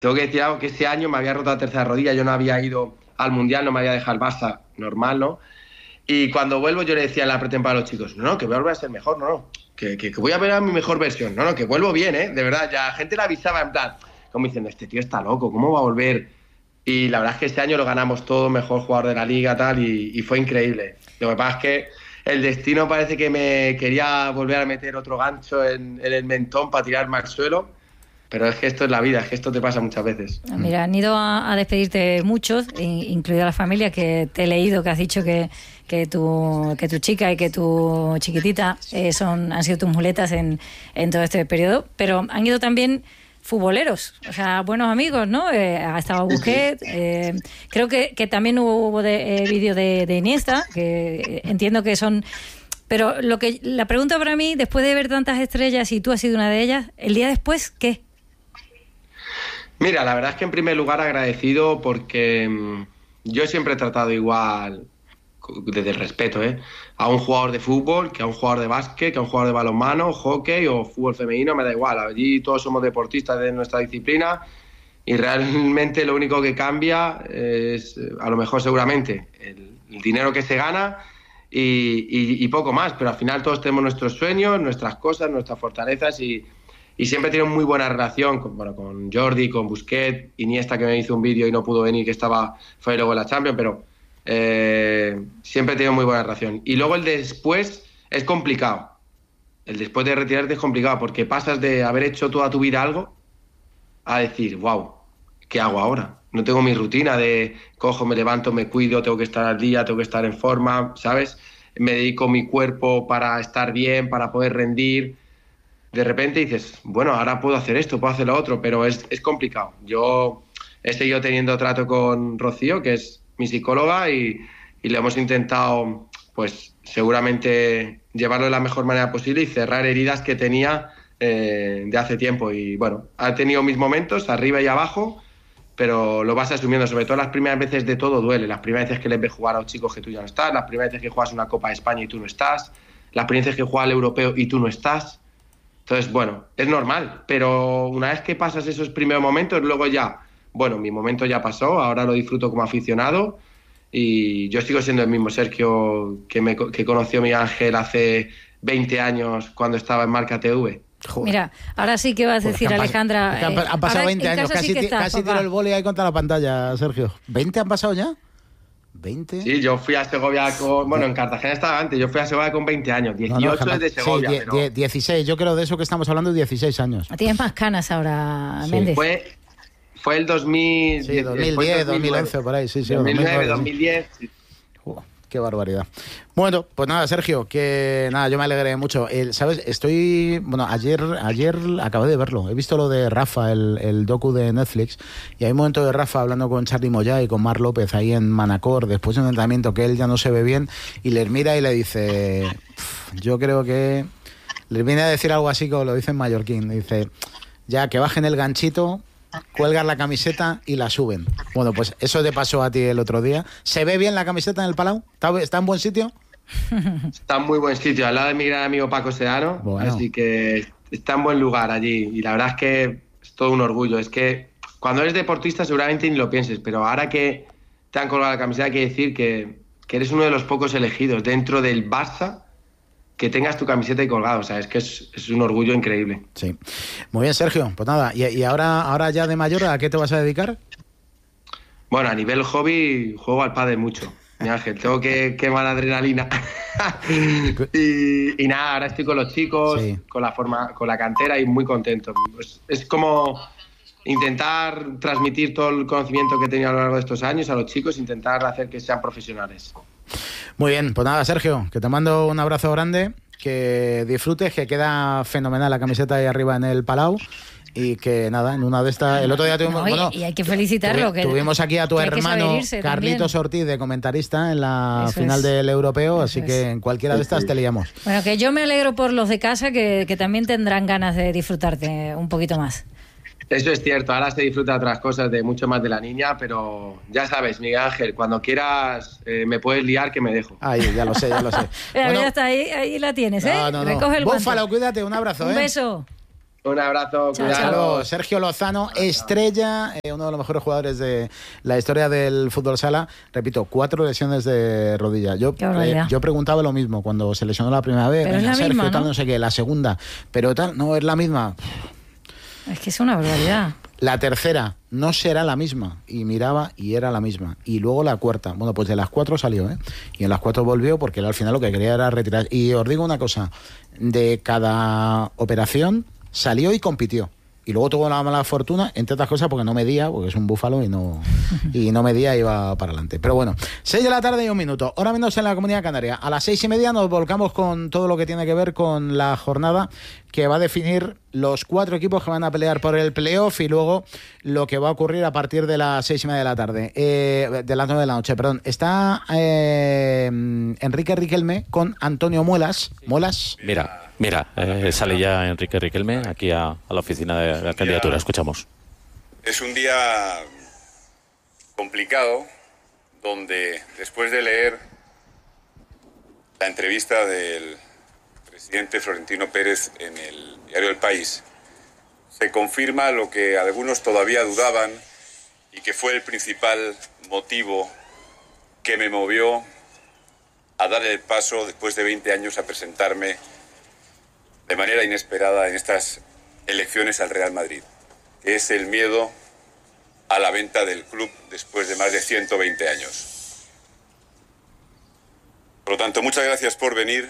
Tengo que decir algo, que ese año me había roto la tercera rodilla, yo no había ido al Mundial, no me había dejado el Barça normal, ¿no? Y cuando vuelvo yo le decía en la pretemporada a los chicos, no, que voy a volver a ser mejor, que voy a ver a mi mejor versión, que vuelvo bien, de verdad, ya la gente la avisaba en plan, como diciendo, este tío está loco, ¿cómo va a volver? Y la verdad es que este año lo ganamos todo, mejor jugador de la liga, tal, y fue increíble. Lo que pasa es que el destino parece que me quería volver a meter otro gancho en el mentón para tirarme al suelo, pero es que esto es la vida, es que esto te pasa muchas veces. Mira, han ido a despedirte muchos, incluida la familia, que te he leído que has dicho que tu chica y que tu chiquitita han sido tus muletas en todo este periodo, pero han ido también futboleros, o sea, buenos amigos, ¿no? Ha estado Busquets, creo que también hubo vídeo de Iniesta, que entiendo que son... Pero la pregunta para mí, después de ver tantas estrellas y tú has sido una de ellas, el día después, ¿qué? Mira, la verdad es que en primer lugar agradecido porque yo siempre he tratado igual, desde el respeto, a un jugador de fútbol, que a un jugador de básquet, que a un jugador de balonmano, hockey o fútbol femenino, me da igual. Allí todos somos deportistas de nuestra disciplina y realmente lo único que cambia es, a lo mejor seguramente, el dinero que se gana y poco más, pero al final todos tenemos nuestros sueños, nuestras cosas, nuestras fortalezas y siempre he tenido muy buena relación con Jordi, con Busquets, Iniesta, que me hizo un vídeo y no pudo venir, que fue luego en la Champions, pero siempre he tenido muy buena relación. Y luego el después es complicado. El después de retirarte es complicado porque pasas de haber hecho toda tu vida algo a decir, wow, ¿qué hago ahora? No tengo mi rutina de cojo, me levanto, me cuido, tengo que estar al día, tengo que estar en forma, ¿sabes? Me dedico mi cuerpo para estar bien, para poder rendir. De repente dices, bueno, ahora puedo hacer esto, puedo hacer lo otro, pero es complicado. Yo he seguido teniendo trato con Rocío, que es mi psicóloga, y le hemos intentado, pues seguramente llevarlo de la mejor manera posible y cerrar heridas que tenía de hace tiempo. Y bueno, ha tenido mis momentos, arriba y abajo, pero lo vas asumiendo. Sobre todo las primeras veces de todo duele. Las primeras veces que les ves jugar a los chicos que tú ya no estás, las primeras veces que juegas una Copa de España y tú no estás, las primeras veces que juegas al europeo y tú no estás. Entonces, bueno, es normal, pero una vez que pasas esos primeros momentos, luego ya, bueno, mi momento ya pasó, ahora lo disfruto como aficionado y yo sigo siendo el mismo Sergio que conoció Miguel Ángel hace 20 años cuando estaba en Marca TV. Joder. Mira, ahora sí que vas a decir, Alejandra... Han pasado 20 años, casi tiro el vóley ahí contra la pantalla, Sergio. ¿20 han pasado ya? ¿20? Sí, yo fui a Segovia en Cartagena estaba antes, yo fui a Segovia con 20 años, 18 desde Segovia. Sí, pero... 16, yo creo de eso que estamos hablando, 16 años. Tienes más canas ahora, sí. Méndez. Fue el 2000... Sí, 2010, 2011, por ahí, sí. 2009, 2010... Sí. Qué barbaridad. Bueno, pues nada, Sergio, que nada, yo me alegré mucho. ¿Sabes? Ayer acabé de verlo. He visto lo de Rafa, el docu de Netflix, y hay un momento de Rafa hablando con Charly Moyá y con Marc López ahí en Manacor, después de un entrenamiento que él ya no se ve bien, y les mira y le dice, yo creo que... Les viene a decir algo así como lo dice en mallorquín. Dice, ya que bajen el ganchito... Cuelgan la camiseta y la suben. Bueno, pues eso te pasó a ti el otro día. ¿Se ve bien la camiseta en el Palau? ¿Está en buen sitio? Está en muy buen sitio, al lado de mi gran amigo Paco Sedano. Bueno. Así que está en buen lugar allí. Y la verdad es que es todo un orgullo. Es que cuando eres deportista seguramente ni lo pienses, pero ahora que te han colgado la camiseta hay que decir que eres uno de los pocos elegidos dentro del Barça que tengas tu camiseta ahí colgada, o sea, es que es un orgullo increíble. Sí. Muy bien, Sergio, pues nada, y ahora ya de mayor, ¿a qué te vas a dedicar? Bueno, a nivel hobby, juego al pádel mucho, mi Ángel, tengo que quemar adrenalina. y nada, ahora estoy con los chicos, sí. con la cantera y muy contento. Pues es como intentar transmitir todo el conocimiento que he tenido a lo largo de estos años a los chicos, intentar hacer que sean profesionales. Muy bien, pues nada, Sergio, que te mando un abrazo grande, que disfrutes, que queda fenomenal la camiseta ahí arriba en el Palau y que nada, en una de estas, el otro día tuvimos, y hay que felicitarlo, tuvimos aquí a tu hermano Carlitos Ortiz de comentarista en la final del Europeo, así que en cualquiera de estas te liamos. Bueno, que yo me alegro por los de casa que también tendrán ganas de disfrutarte un poquito más. Eso es cierto, ahora se disfruta otras cosas de mucho más de la niña, pero ya sabes, Miguel Ángel, cuando quieras me puedes liar que me dejo. Ay, ya lo sé. Bueno, ya está, ahí la tienes, ¿eh? No. Recoge el Búfalo, cuídate, un abrazo, Un beso. Un abrazo, Chao, cuidado. Claro, Sergio Lozano, estrella, uno de los mejores jugadores de la historia del fútbol sala. Repito, 4 lesiones de rodilla. Yo preguntaba lo mismo cuando se lesionó la primera vez. Pero es la Sergio, misma, tal, ¿no? no sé qué, la segunda. Pero tal, no es la misma. Es que es una barbaridad. La tercera no será la misma. Y miraba y era la misma. Y luego la cuarta. Bueno, pues de las 4 salió, ¿eh? Y en las 4 volvió porque él al final lo que quería era retirar. Y os digo una cosa. De cada operación salió y compitió. Y luego tuvo la mala fortuna, entre otras cosas, porque no medía, porque es un búfalo y no medía, iba para adelante. Pero bueno, 6 de la tarde y 1 minuto. Hora menos en la Comunidad Canaria. A las 6:30 nos volcamos con todo lo que tiene que ver con la jornada que va a definir los 4 equipos que van a pelear por el playoff y luego lo que va a ocurrir a partir de las 6:30 de la tarde. De las 9 de la noche, perdón. Está Enrique Riquelme con Antonio Muelas. ¿Muelas? Mira, sale ya Enrique Riquelme aquí a la oficina de la candidatura. Escuchamos. Es un día complicado donde después de leer la entrevista del presidente Florentino Pérez en el diario El País, se confirma lo que algunos todavía dudaban y que fue el principal motivo que me movió a dar el paso después de 20 años a presentarme de manera inesperada en estas elecciones al Real Madrid, que es el miedo a la venta del club después de más de 120 años. Por lo tanto, muchas gracias por venir.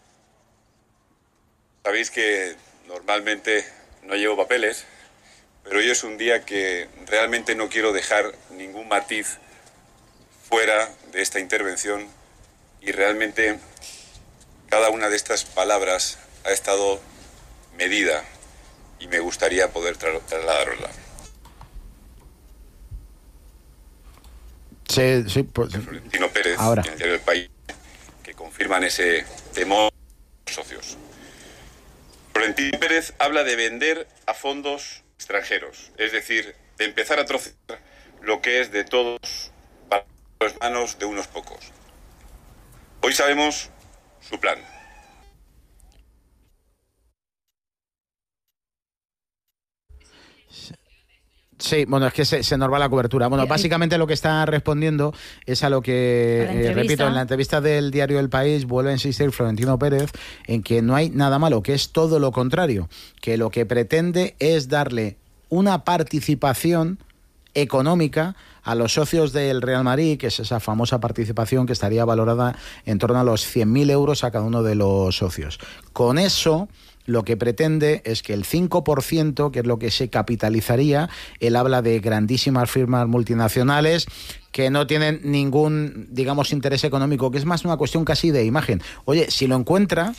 Sabéis que normalmente no llevo papeles, pero hoy es un día que realmente no quiero dejar ningún matiz fuera de esta intervención y realmente cada una de estas palabras ha estado medida y me gustaría poder trasladarosla. Sí, pues, Florentino Pérez, ahora. en el diario El País, que confirman ese temor de los socios. Florentino Pérez habla de vender a fondos extranjeros, es decir, de empezar a trocear lo que es de todos para las manos de unos pocos. Hoy sabemos su plan. Sí, bueno, es que se nos va la cobertura. Bueno, básicamente lo que está respondiendo es a lo que, repito, en la entrevista del diario El País vuelve a insistir Florentino Pérez en que no hay nada malo, que es todo lo contrario, que lo que pretende es darle una participación económica a los socios del Real Madrid, que es esa famosa participación que estaría valorada en torno a los 100.000 euros a cada uno de los socios. Con eso lo que pretende es que el 5%, que es lo que se capitalizaría, él habla de grandísimas firmas multinacionales que no tienen ningún, digamos, interés económico, que es más una cuestión casi de imagen. Oye, si lo encuentra...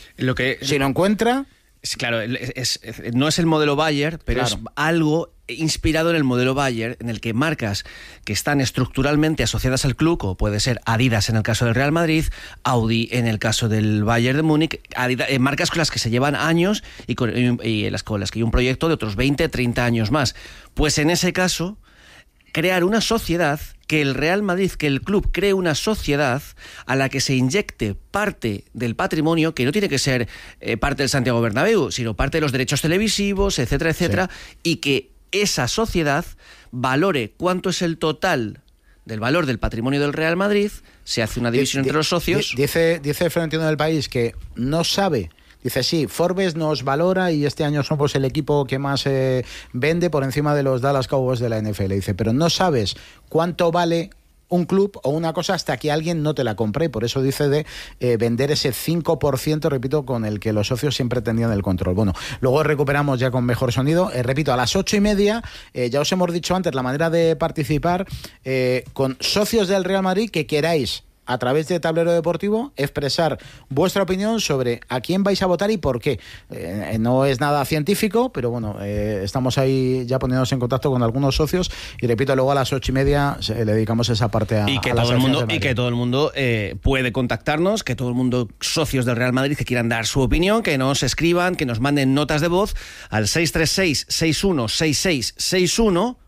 Claro, no es el modelo Bayer, pero claro, es algo inspirado en el modelo Bayer, en el que marcas que están estructuralmente asociadas al club, o puede ser Adidas en el caso del Real Madrid, Audi en el caso del Bayern de Múnich, marcas con las que se llevan años y con las que hay un proyecto de otros 20, 30 años más. Pues en ese caso, crear una sociedad, que el Real Madrid, que el club cree una sociedad a la que se inyecte parte del patrimonio, que no tiene que ser parte del Santiago Bernabéu, sino parte de los derechos televisivos, etcétera, etcétera, sí, y que esa sociedad valore cuánto es el total del valor del patrimonio del Real Madrid, se hace una división entre los socios. Dice Florentino del País que no sabe. Dice, sí, Forbes nos valora y este año somos el equipo que más vende por encima de los Dallas Cowboys de la NFL. Dice, pero no sabes cuánto vale un club o una cosa hasta que alguien no te la compre. Y por eso dice de vender ese 5%, repito, con el que los socios siempre tenían el control. Bueno, luego recuperamos ya con mejor sonido. Repito, a las 8:30, ya os hemos dicho antes la manera de participar con socios del Real Madrid que queráis, a través de Tablero Deportivo, expresar vuestra opinión sobre a quién vais a votar y por qué. No es nada científico, pero bueno, estamos ahí ya poniéndonos en contacto con algunos socios y repito, luego a las 8:30 le dedicamos esa parte a que a todo el mundo y que todo el mundo puede contactarnos, que todo el mundo, socios del Real Madrid que quieran dar su opinión, que nos escriban, que nos manden notas de voz al 636-616661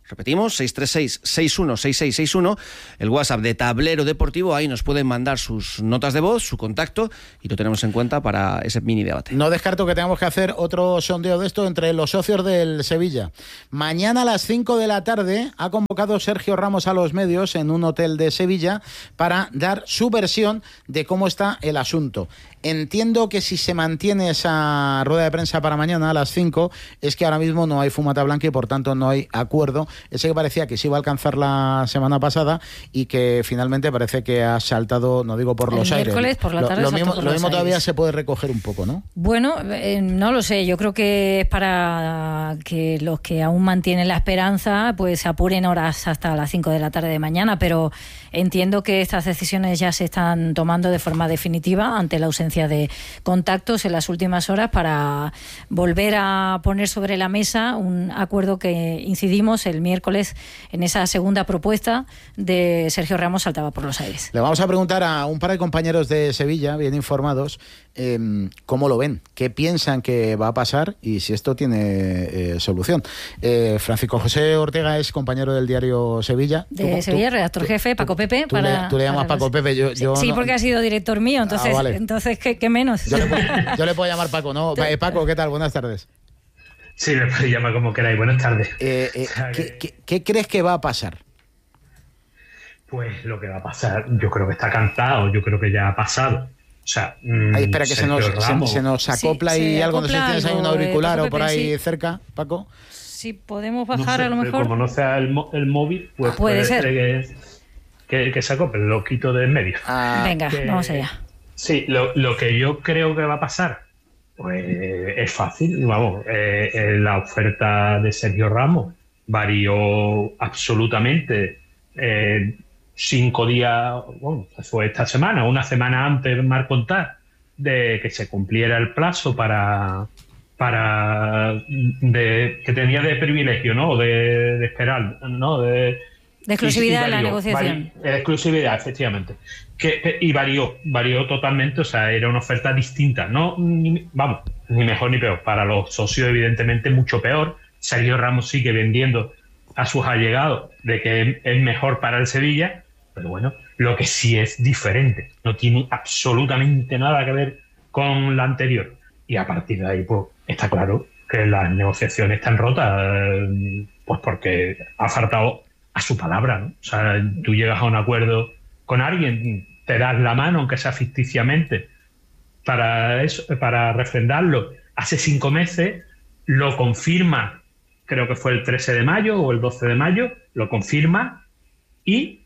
Repetimos, 636-616661, el WhatsApp de Tablero Deportivo. Ahí nos pueden mandar sus notas de voz, su contacto, y lo tenemos en cuenta para ese mini debate. No descarto que tengamos que hacer otro sondeo de esto entre los socios del Sevilla. Mañana a las 5 de la tarde ha convocado Sergio Ramos a los medios en un hotel de Sevilla para dar su versión de cómo está el asunto. Entiendo que si se mantiene esa rueda de prensa para mañana a las 5, es que ahora mismo no hay fumata blanca y por tanto no hay acuerdo. Ese que parecía que se iba a alcanzar la semana pasada y que finalmente parece que ha saltado, no digo por los aires. Por la tarde lo mismo todavía aires. Se puede recoger un poco, ¿no? Bueno, no lo sé. Yo creo que es para que los que aún mantienen la esperanza pues se apuren horas hasta las 5 de la tarde de mañana, pero entiendo que estas decisiones ya se están tomando de forma definitiva ante la ausencia de contactos en las últimas horas para volver a poner sobre la mesa un acuerdo que incidimos el miércoles en esa segunda propuesta de Sergio Ramos saltaba por los aires. Le vamos a preguntar a un par de compañeros de Sevilla, bien informados, cómo lo ven, qué piensan que va a pasar y si esto tiene solución. Francisco José Ortega es compañero del diario Sevilla. Sevilla, redactor jefe, Paco Pepe. Tú le llamas Paco Pepe. Sí, porque ha sido director mío, entonces, vale. entonces ¿qué menos? Yo le puedo llamar Paco, ¿no? Paco, ¿qué tal? Buenas tardes. Sí, me podéis llamar como queráis. Buenas tardes. ¿Qué crees que va a pasar? Pues lo que va a pasar, yo creo que está cantado, yo creo que ya ha pasado. O sea, espera que se nos acopla sí, y algo, no sé si tienes ahí un auricular o por ahí sí. cerca, Paco. Si podemos bajar, no sé, a lo mejor. Como no sea el móvil, pues puede ser que se acople, lo quito de en medio. Venga, vamos allá. Sí, lo que yo creo que va a pasar, pues es fácil. Vamos, la oferta de Sergio Ramos varió absolutamente. 5 días, bueno, fue esta semana, una semana antes, mar contar, de que se cumpliera el plazo que tenía de privilegio, ¿no? De esperar, ¿no? De exclusividad en la negociación. Exclusividad, efectivamente. Y varió totalmente, o sea, era una oferta distinta, ¿no? Ni mejor ni peor. Para los socios, evidentemente, mucho peor. Sergio Ramos sigue vendiendo a sus allegados de que es mejor para el Sevilla, pero bueno, lo que sí es diferente, no tiene absolutamente nada que ver con la anterior. Y a partir de ahí, pues, está claro que las negociaciones están rotas, pues porque ha faltado a su palabra, ¿no? O sea, tú llegas a un acuerdo con alguien, te das la mano, aunque sea ficticiamente, para refrendarlo. Hace 5 meses lo confirma, creo que fue el 13 de mayo o el 12 de mayo, lo confirma y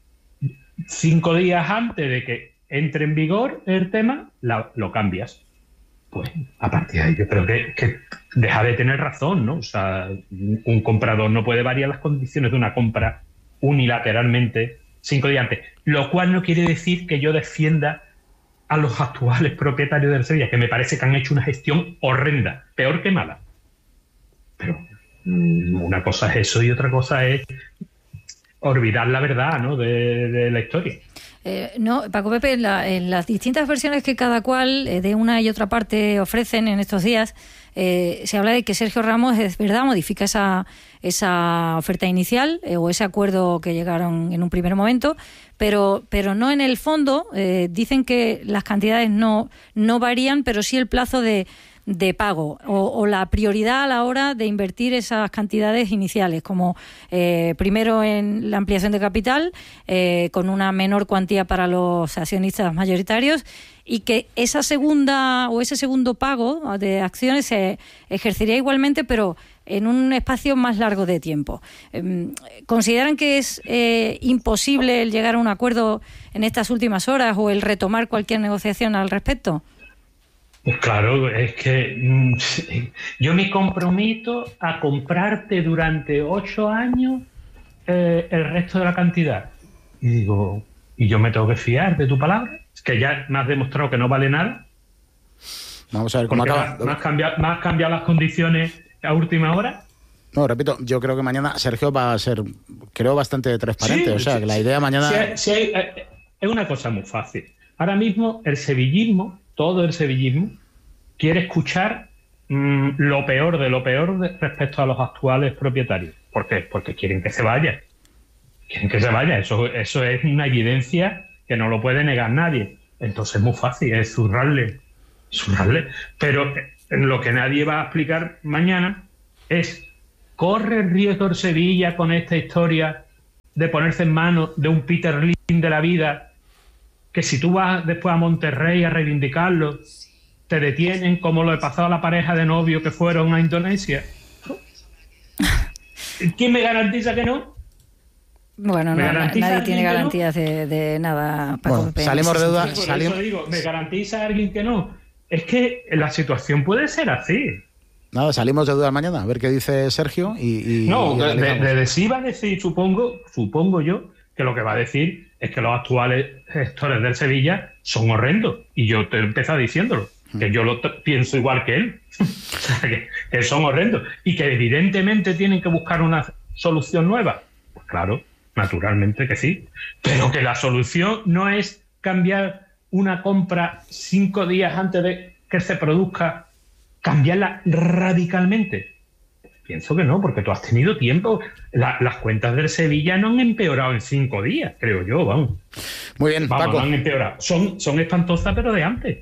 5 días antes de que entre en vigor el tema, lo cambias. Pues a partir de ahí yo creo que deja de tener razón, ¿no? O sea, un comprador no puede variar las condiciones de una compra unilateralmente 5 días antes. Lo cual no quiere decir que yo defienda a los actuales propietarios del Sevilla, que me parece que han hecho una gestión horrenda, peor que mala. Pero una cosa es eso y otra cosa es olvidar la verdad, ¿no? de la historia. No, Paco Pepe, en las distintas versiones que cada cual de una y otra parte ofrecen en estos días, se habla de que Sergio Ramos, es verdad, modifica esa oferta inicial o ese acuerdo que llegaron en un primer momento, pero no en el fondo. Dicen que las cantidades no varían, pero sí el plazo de pago o la prioridad a la hora de invertir esas cantidades iniciales, como primero en la ampliación de capital, con una menor cuantía para los accionistas mayoritarios, y que esa segunda o ese segundo pago de acciones se ejercería igualmente, pero en un espacio más largo de tiempo. ¿Consideran que es imposible el llegar a un acuerdo en estas últimas horas o el retomar cualquier negociación al respecto? Pues claro, es que yo me comprometo a comprarte durante 8 años el resto de la cantidad. Y digo, ¿y yo me tengo que fiar de tu palabra? Es que ya me has demostrado que no vale nada. Vamos a ver cómo acaba. ¿Me has cambiado las condiciones a última hora? No, repito, yo creo que mañana Sergio va a ser, creo, bastante transparente. Sí, o sea, que la idea mañana... Sí, es una cosa muy fácil. Ahora mismo el sevillismo, todo el sevillismo, quiere escuchar lo peor de lo peor respecto a los actuales propietarios. ¿Por qué? Porque quieren que se vaya. Quieren que se vaya. Eso es una evidencia que no lo puede negar nadie. Entonces es muy fácil, es zurrarle. Pero lo que nadie va a explicar mañana es: ¿corre riesgo el Sevilla con esta historia de ponerse en manos de un Peter Lim de la vida, que si tú vas después a Monterrey a reivindicarlo, te detienen como lo he pasado a la pareja de novio que fueron a Indonesia? ¿Quién me garantiza que no? Bueno, nadie tiene garantías de nada. Bueno, salimos de duda. Por eso digo, ¿me garantiza alguien que no? Es que la situación puede ser así. Nada, salimos de dudas mañana, a ver qué dice Sergio No, de sí va a decir, supongo yo, que lo que va a decir es que los actuales gestores del Sevilla son horrendos. Y yo te he empezado diciéndolo, que yo pienso igual que él. O sea, que son horrendos. Y que evidentemente tienen que buscar una solución nueva. Pues claro, naturalmente que sí. Pero que la solución no es cambiar una compra 5 días antes de que se produzca, cambiarla radicalmente. Pienso que no, porque tú has tenido tiempo. Las cuentas del Sevilla no han empeorado en 5 días, creo yo, vamos. Muy bien, vamos, Paco. No han empeorado. Son espantosas, pero de antes.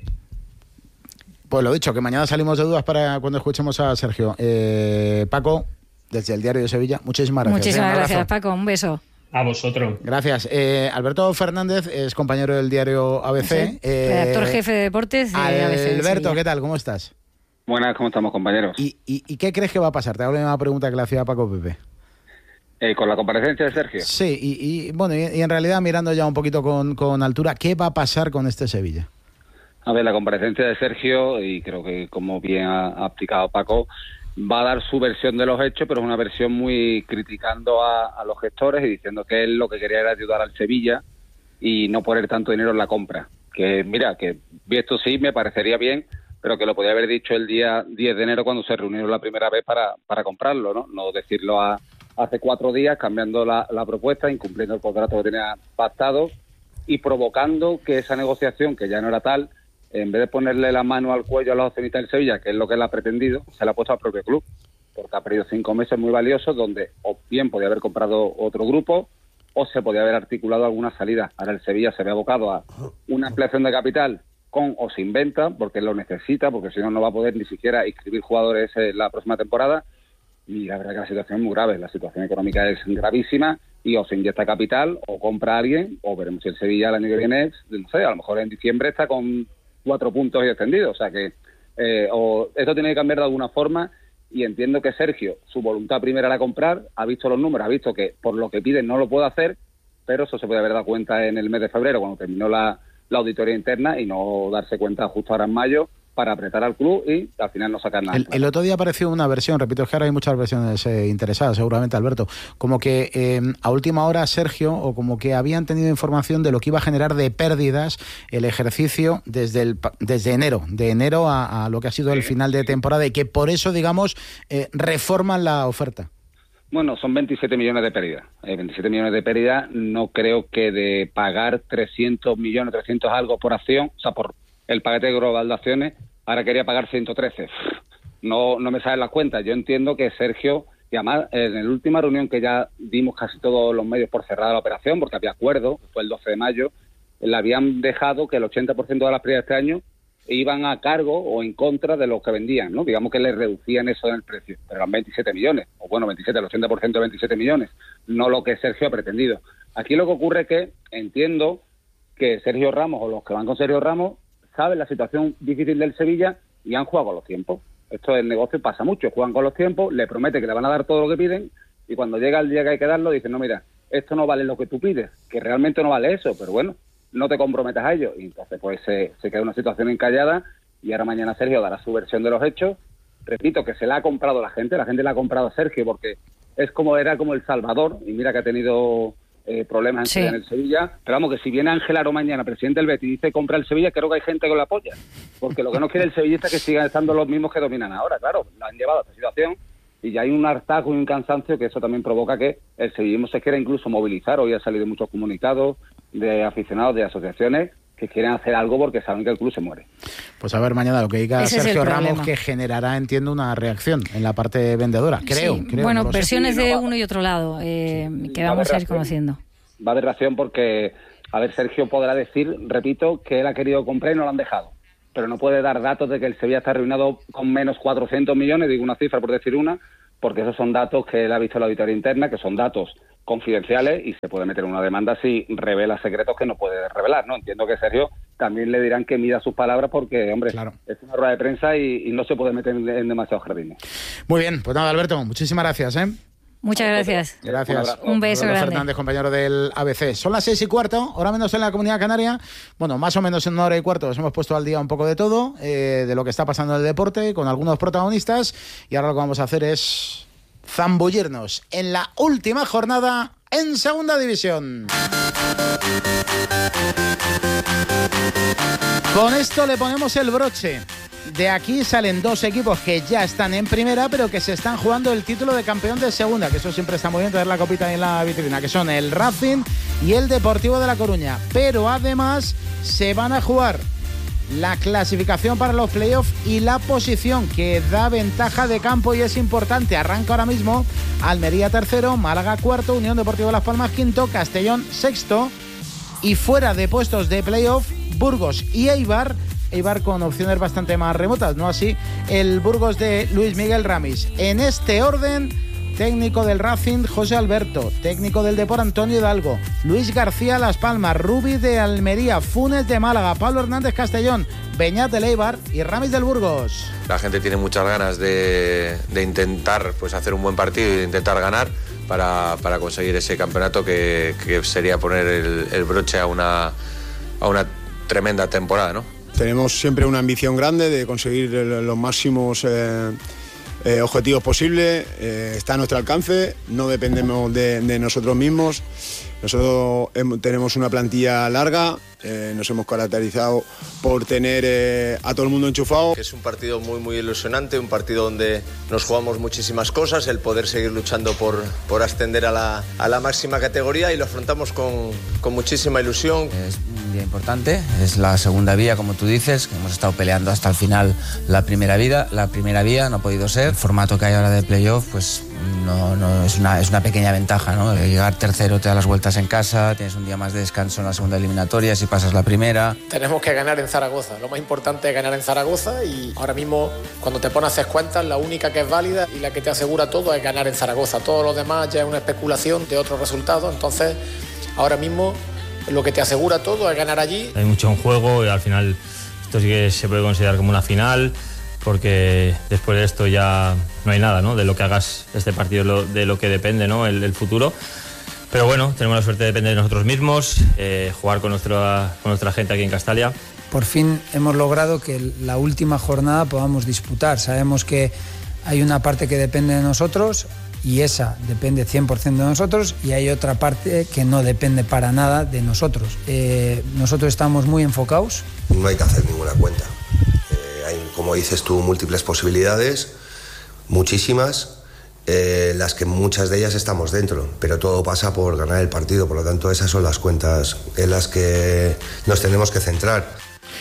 Pues lo dicho, que mañana salimos de dudas para cuando escuchemos a Sergio. Paco, desde el Diario de Sevilla, muchísimas gracias. Muchísimas gracias, Paco. Un beso. A vosotros. Gracias. Alberto Fernández es compañero del diario ABC. Sí, redactor jefe de deportes de ABC. Alberto, ¿qué tal? ¿Cómo estás? Buenas, ¿cómo estamos, compañeros? ¿Y qué crees que va a pasar? Te hago la misma pregunta que le hacía a Paco Pepe. ¿Con la comparecencia de Sergio? Sí, y en realidad mirando ya un poquito con altura, ¿qué va a pasar con este Sevilla? A ver, la comparecencia de Sergio, y creo que como bien ha explicado Paco, va a dar su versión de los hechos, pero es una versión muy criticando a los gestores y diciendo que él lo que quería era ayudar al Sevilla y no poner tanto dinero en la compra. Que mira, que esto sí me parecería bien, pero que lo podía haber dicho el día 10 de enero cuando se reunieron la primera vez para comprarlo, ¿no? No decirlo hace 4 días, cambiando la propuesta, incumpliendo el contrato que tenía pactado y provocando que esa negociación, que ya no era tal, en vez de ponerle la mano al cuello a los accionistas del Sevilla, que es lo que él ha pretendido, se la ha puesto al propio club, porque ha perdido 5 meses muy valiosos donde o bien podía haber comprado otro grupo o se podía haber articulado alguna salida. Ahora el Sevilla se ve abocado a una ampliación de capital con o sin venta, porque lo necesita, porque si no, no va a poder ni siquiera inscribir jugadores la próxima temporada. Y la verdad que la situación es muy grave, la situación económica es gravísima y o se inyecta capital o compra a alguien, o veremos si el Sevilla el año que viene, no sé, a lo mejor en diciembre está con 4 puntos y descendido. O sea que o esto tiene que cambiar de alguna forma, y entiendo que Sergio, su voluntad primera era comprar, ha visto los números, ha visto que por lo que piden no lo puede hacer, pero eso se puede haber dado cuenta en el mes de febrero cuando terminó la auditoría interna y no darse cuenta justo ahora en mayo para apretar al club y al final no sacar nada. El otro día apareció una versión, repito, es que ahora hay muchas versiones interesadas seguramente, Alberto, como que a última hora Sergio, o como que habían tenido información de lo que iba a generar de pérdidas el ejercicio desde enero, de enero a lo que ha sido el final de temporada, y que por eso, digamos, reforman la oferta. Bueno, son 27 millones de pérdidas. 27 millones de pérdidas, no creo que de pagar 300 millones, 300 algo por acción, o sea, por el paquete global de acciones, ahora quería pagar 113. No me salen las cuentas. Yo entiendo que Sergio, y además en la última reunión que ya dimos casi todos los medios por cerrada la operación, porque había acuerdo, fue el 12 de mayo, le habían dejado que el 80% de las pérdidas de este año iban a cargo o en contra de los que vendían, ¿no? Digamos que le reducían eso en el precio, pero eran 27 millones, o bueno, 27, el 80% de 27 millones, no lo que Sergio ha pretendido. Aquí lo que ocurre es que entiendo que Sergio Ramos, o los que van con Sergio Ramos, saben la situación difícil del Sevilla y han jugado con los tiempos. Esto del negocio pasa mucho, juegan con los tiempos, le promete que le van a dar todo lo que piden y cuando llega el día que hay que darlo dicen, no, mira, esto no vale lo que tú pides, que realmente no vale eso, pero bueno, no te comprometas a ello. Y entonces pues se queda una situación encallada y ahora mañana Sergio dará su versión de los hechos. Repito que se la ha comprado la gente le ha comprado a Sergio porque era como el Salvador, y mira que ha tenido problemas en el Sevilla, pero vamos, que si viene Ángel Aro mañana, presidente del Betis, y dice compra el Sevilla, creo que hay gente que lo apoya, porque lo que no quiere el sevillista es que sigan estando los mismos que dominan ahora. Claro, lo han llevado a esta situación y ya hay un hartazgo y un cansancio que eso también provoca que el sevillismo se quiera incluso movilizar. Hoy ha salido muchos comunicados de aficionados, de asociaciones, quieren hacer algo porque saben que el club se muere. Pues a ver mañana lo que diga Ese Sergio Ramos, que generará, entiendo, una reacción en la parte vendedora. Creo. Bueno, no versiones sé. de uno y otro lado que vamos a ir conociendo. Va a haber reacción porque, a ver, Sergio podrá decir, repito, que él ha querido comprar y no lo han dejado. Pero no puede dar datos de que el Sevilla está arruinado con menos 400 millones, digo una cifra por decir una, porque esos son datos que él ha visto en la auditoría interna, que son datos confidenciales y se puede meter en una demanda si revela secretos que no puede revelar, ¿no? Entiendo que Sergio también le dirán que mida sus palabras porque, hombre, claro, es una rueda de prensa y no se puede meter en demasiados jardines. Muy bien, pues nada, Alberto, muchísimas gracias, ¿eh? Muchas gracias. Gracias. Un beso grande. Fernández, compañero del ABC. Son las 6:15, hora menos en la Comunidad Canaria. Bueno, más o menos en 1:15 nos hemos puesto al día un poco de todo, de lo que está pasando en el deporte, con algunos protagonistas. Y ahora lo que vamos a hacer es zambullirnos en la última jornada en Segunda División. Con esto le ponemos el broche. De aquí salen dos equipos que ya están en primera, pero que se están jugando el título de campeón de segunda, que eso siempre está muy bien, tener la copita ahí en la vitrina, que son el Racing y el Deportivo de La Coruña. Pero además se van a jugar la clasificación para los playoffs y la posición, que da ventaja de campo y es importante. Arranca ahora mismo Almería tercero, Málaga cuarto, Unión Deportiva de Las Palmas quinto, Castellón sexto, y fuera de puestos de playoff, Burgos y Eibar con opciones bastante más remotas, no así el Burgos de Luis Miguel Ramis. En este orden, técnico del Racing, José Alberto; técnico del Depor, Antonio Hidalgo; Luis García, Las Palmas; Rubi de Almería; Funes de Málaga; Pablo Hernández, Castellón; Beñat del Eibar y Ramis del Burgos. La gente tiene muchas ganas de intentar pues hacer un buen partido y de intentar ganar para conseguir ese campeonato que sería poner el broche a una tremenda temporada, ¿no? Tenemos siempre una ambición grande de conseguir los máximos objetivos posibles. Está a nuestro alcance, no dependemos de nosotros mismos. Nosotros tenemos una plantilla larga, nos hemos caracterizado por tener a todo el mundo enchufado. Es un partido muy ilusionante, un partido donde nos jugamos muchísimas cosas, el poder seguir luchando por ascender a la máxima categoría, y lo afrontamos con muchísima ilusión. Es un día importante, es la segunda vía, como tú dices, que hemos estado peleando hasta el final la primera vía, no ha podido ser. El formato que hay ahora de playoff, pues no es una pequeña ventaja, ¿no? Llegar tercero, te da las vueltas en casa, tienes un día más de descanso en la segunda eliminatoria si pasas la primera. Tenemos que ganar en Zaragoza, lo más importante es ganar en Zaragoza, y ahora mismo cuando te pones a hacer cuentas, la única que es válida y la que te asegura todo es ganar en Zaragoza. Todo lo demás ya es una especulación de otros resultados, entonces ahora mismo lo que te asegura todo es ganar allí. Hay mucho en juego y al final esto sí que se puede considerar como una final, porque después de esto ya no hay nada, ¿no? De lo que hagas este partido, de lo que depende, ¿no? el futuro. Pero bueno, tenemos la suerte de depender de nosotros mismos, jugar con nuestra gente aquí en Castalia. Por fin hemos logrado que la última jornada podamos disputar. Sabemos que hay una parte que depende de nosotros y esa depende 100% de nosotros, y hay otra parte que no depende para nada de nosotros. Nosotros estamos muy enfocados. No hay que hacer ninguna cuenta. Hay, como dices tú, múltiples posibilidades, muchísimas, las que muchas de ellas estamos dentro, pero todo pasa por ganar el partido. Por lo tanto, esas son las cuentas en las que nos tenemos que centrar.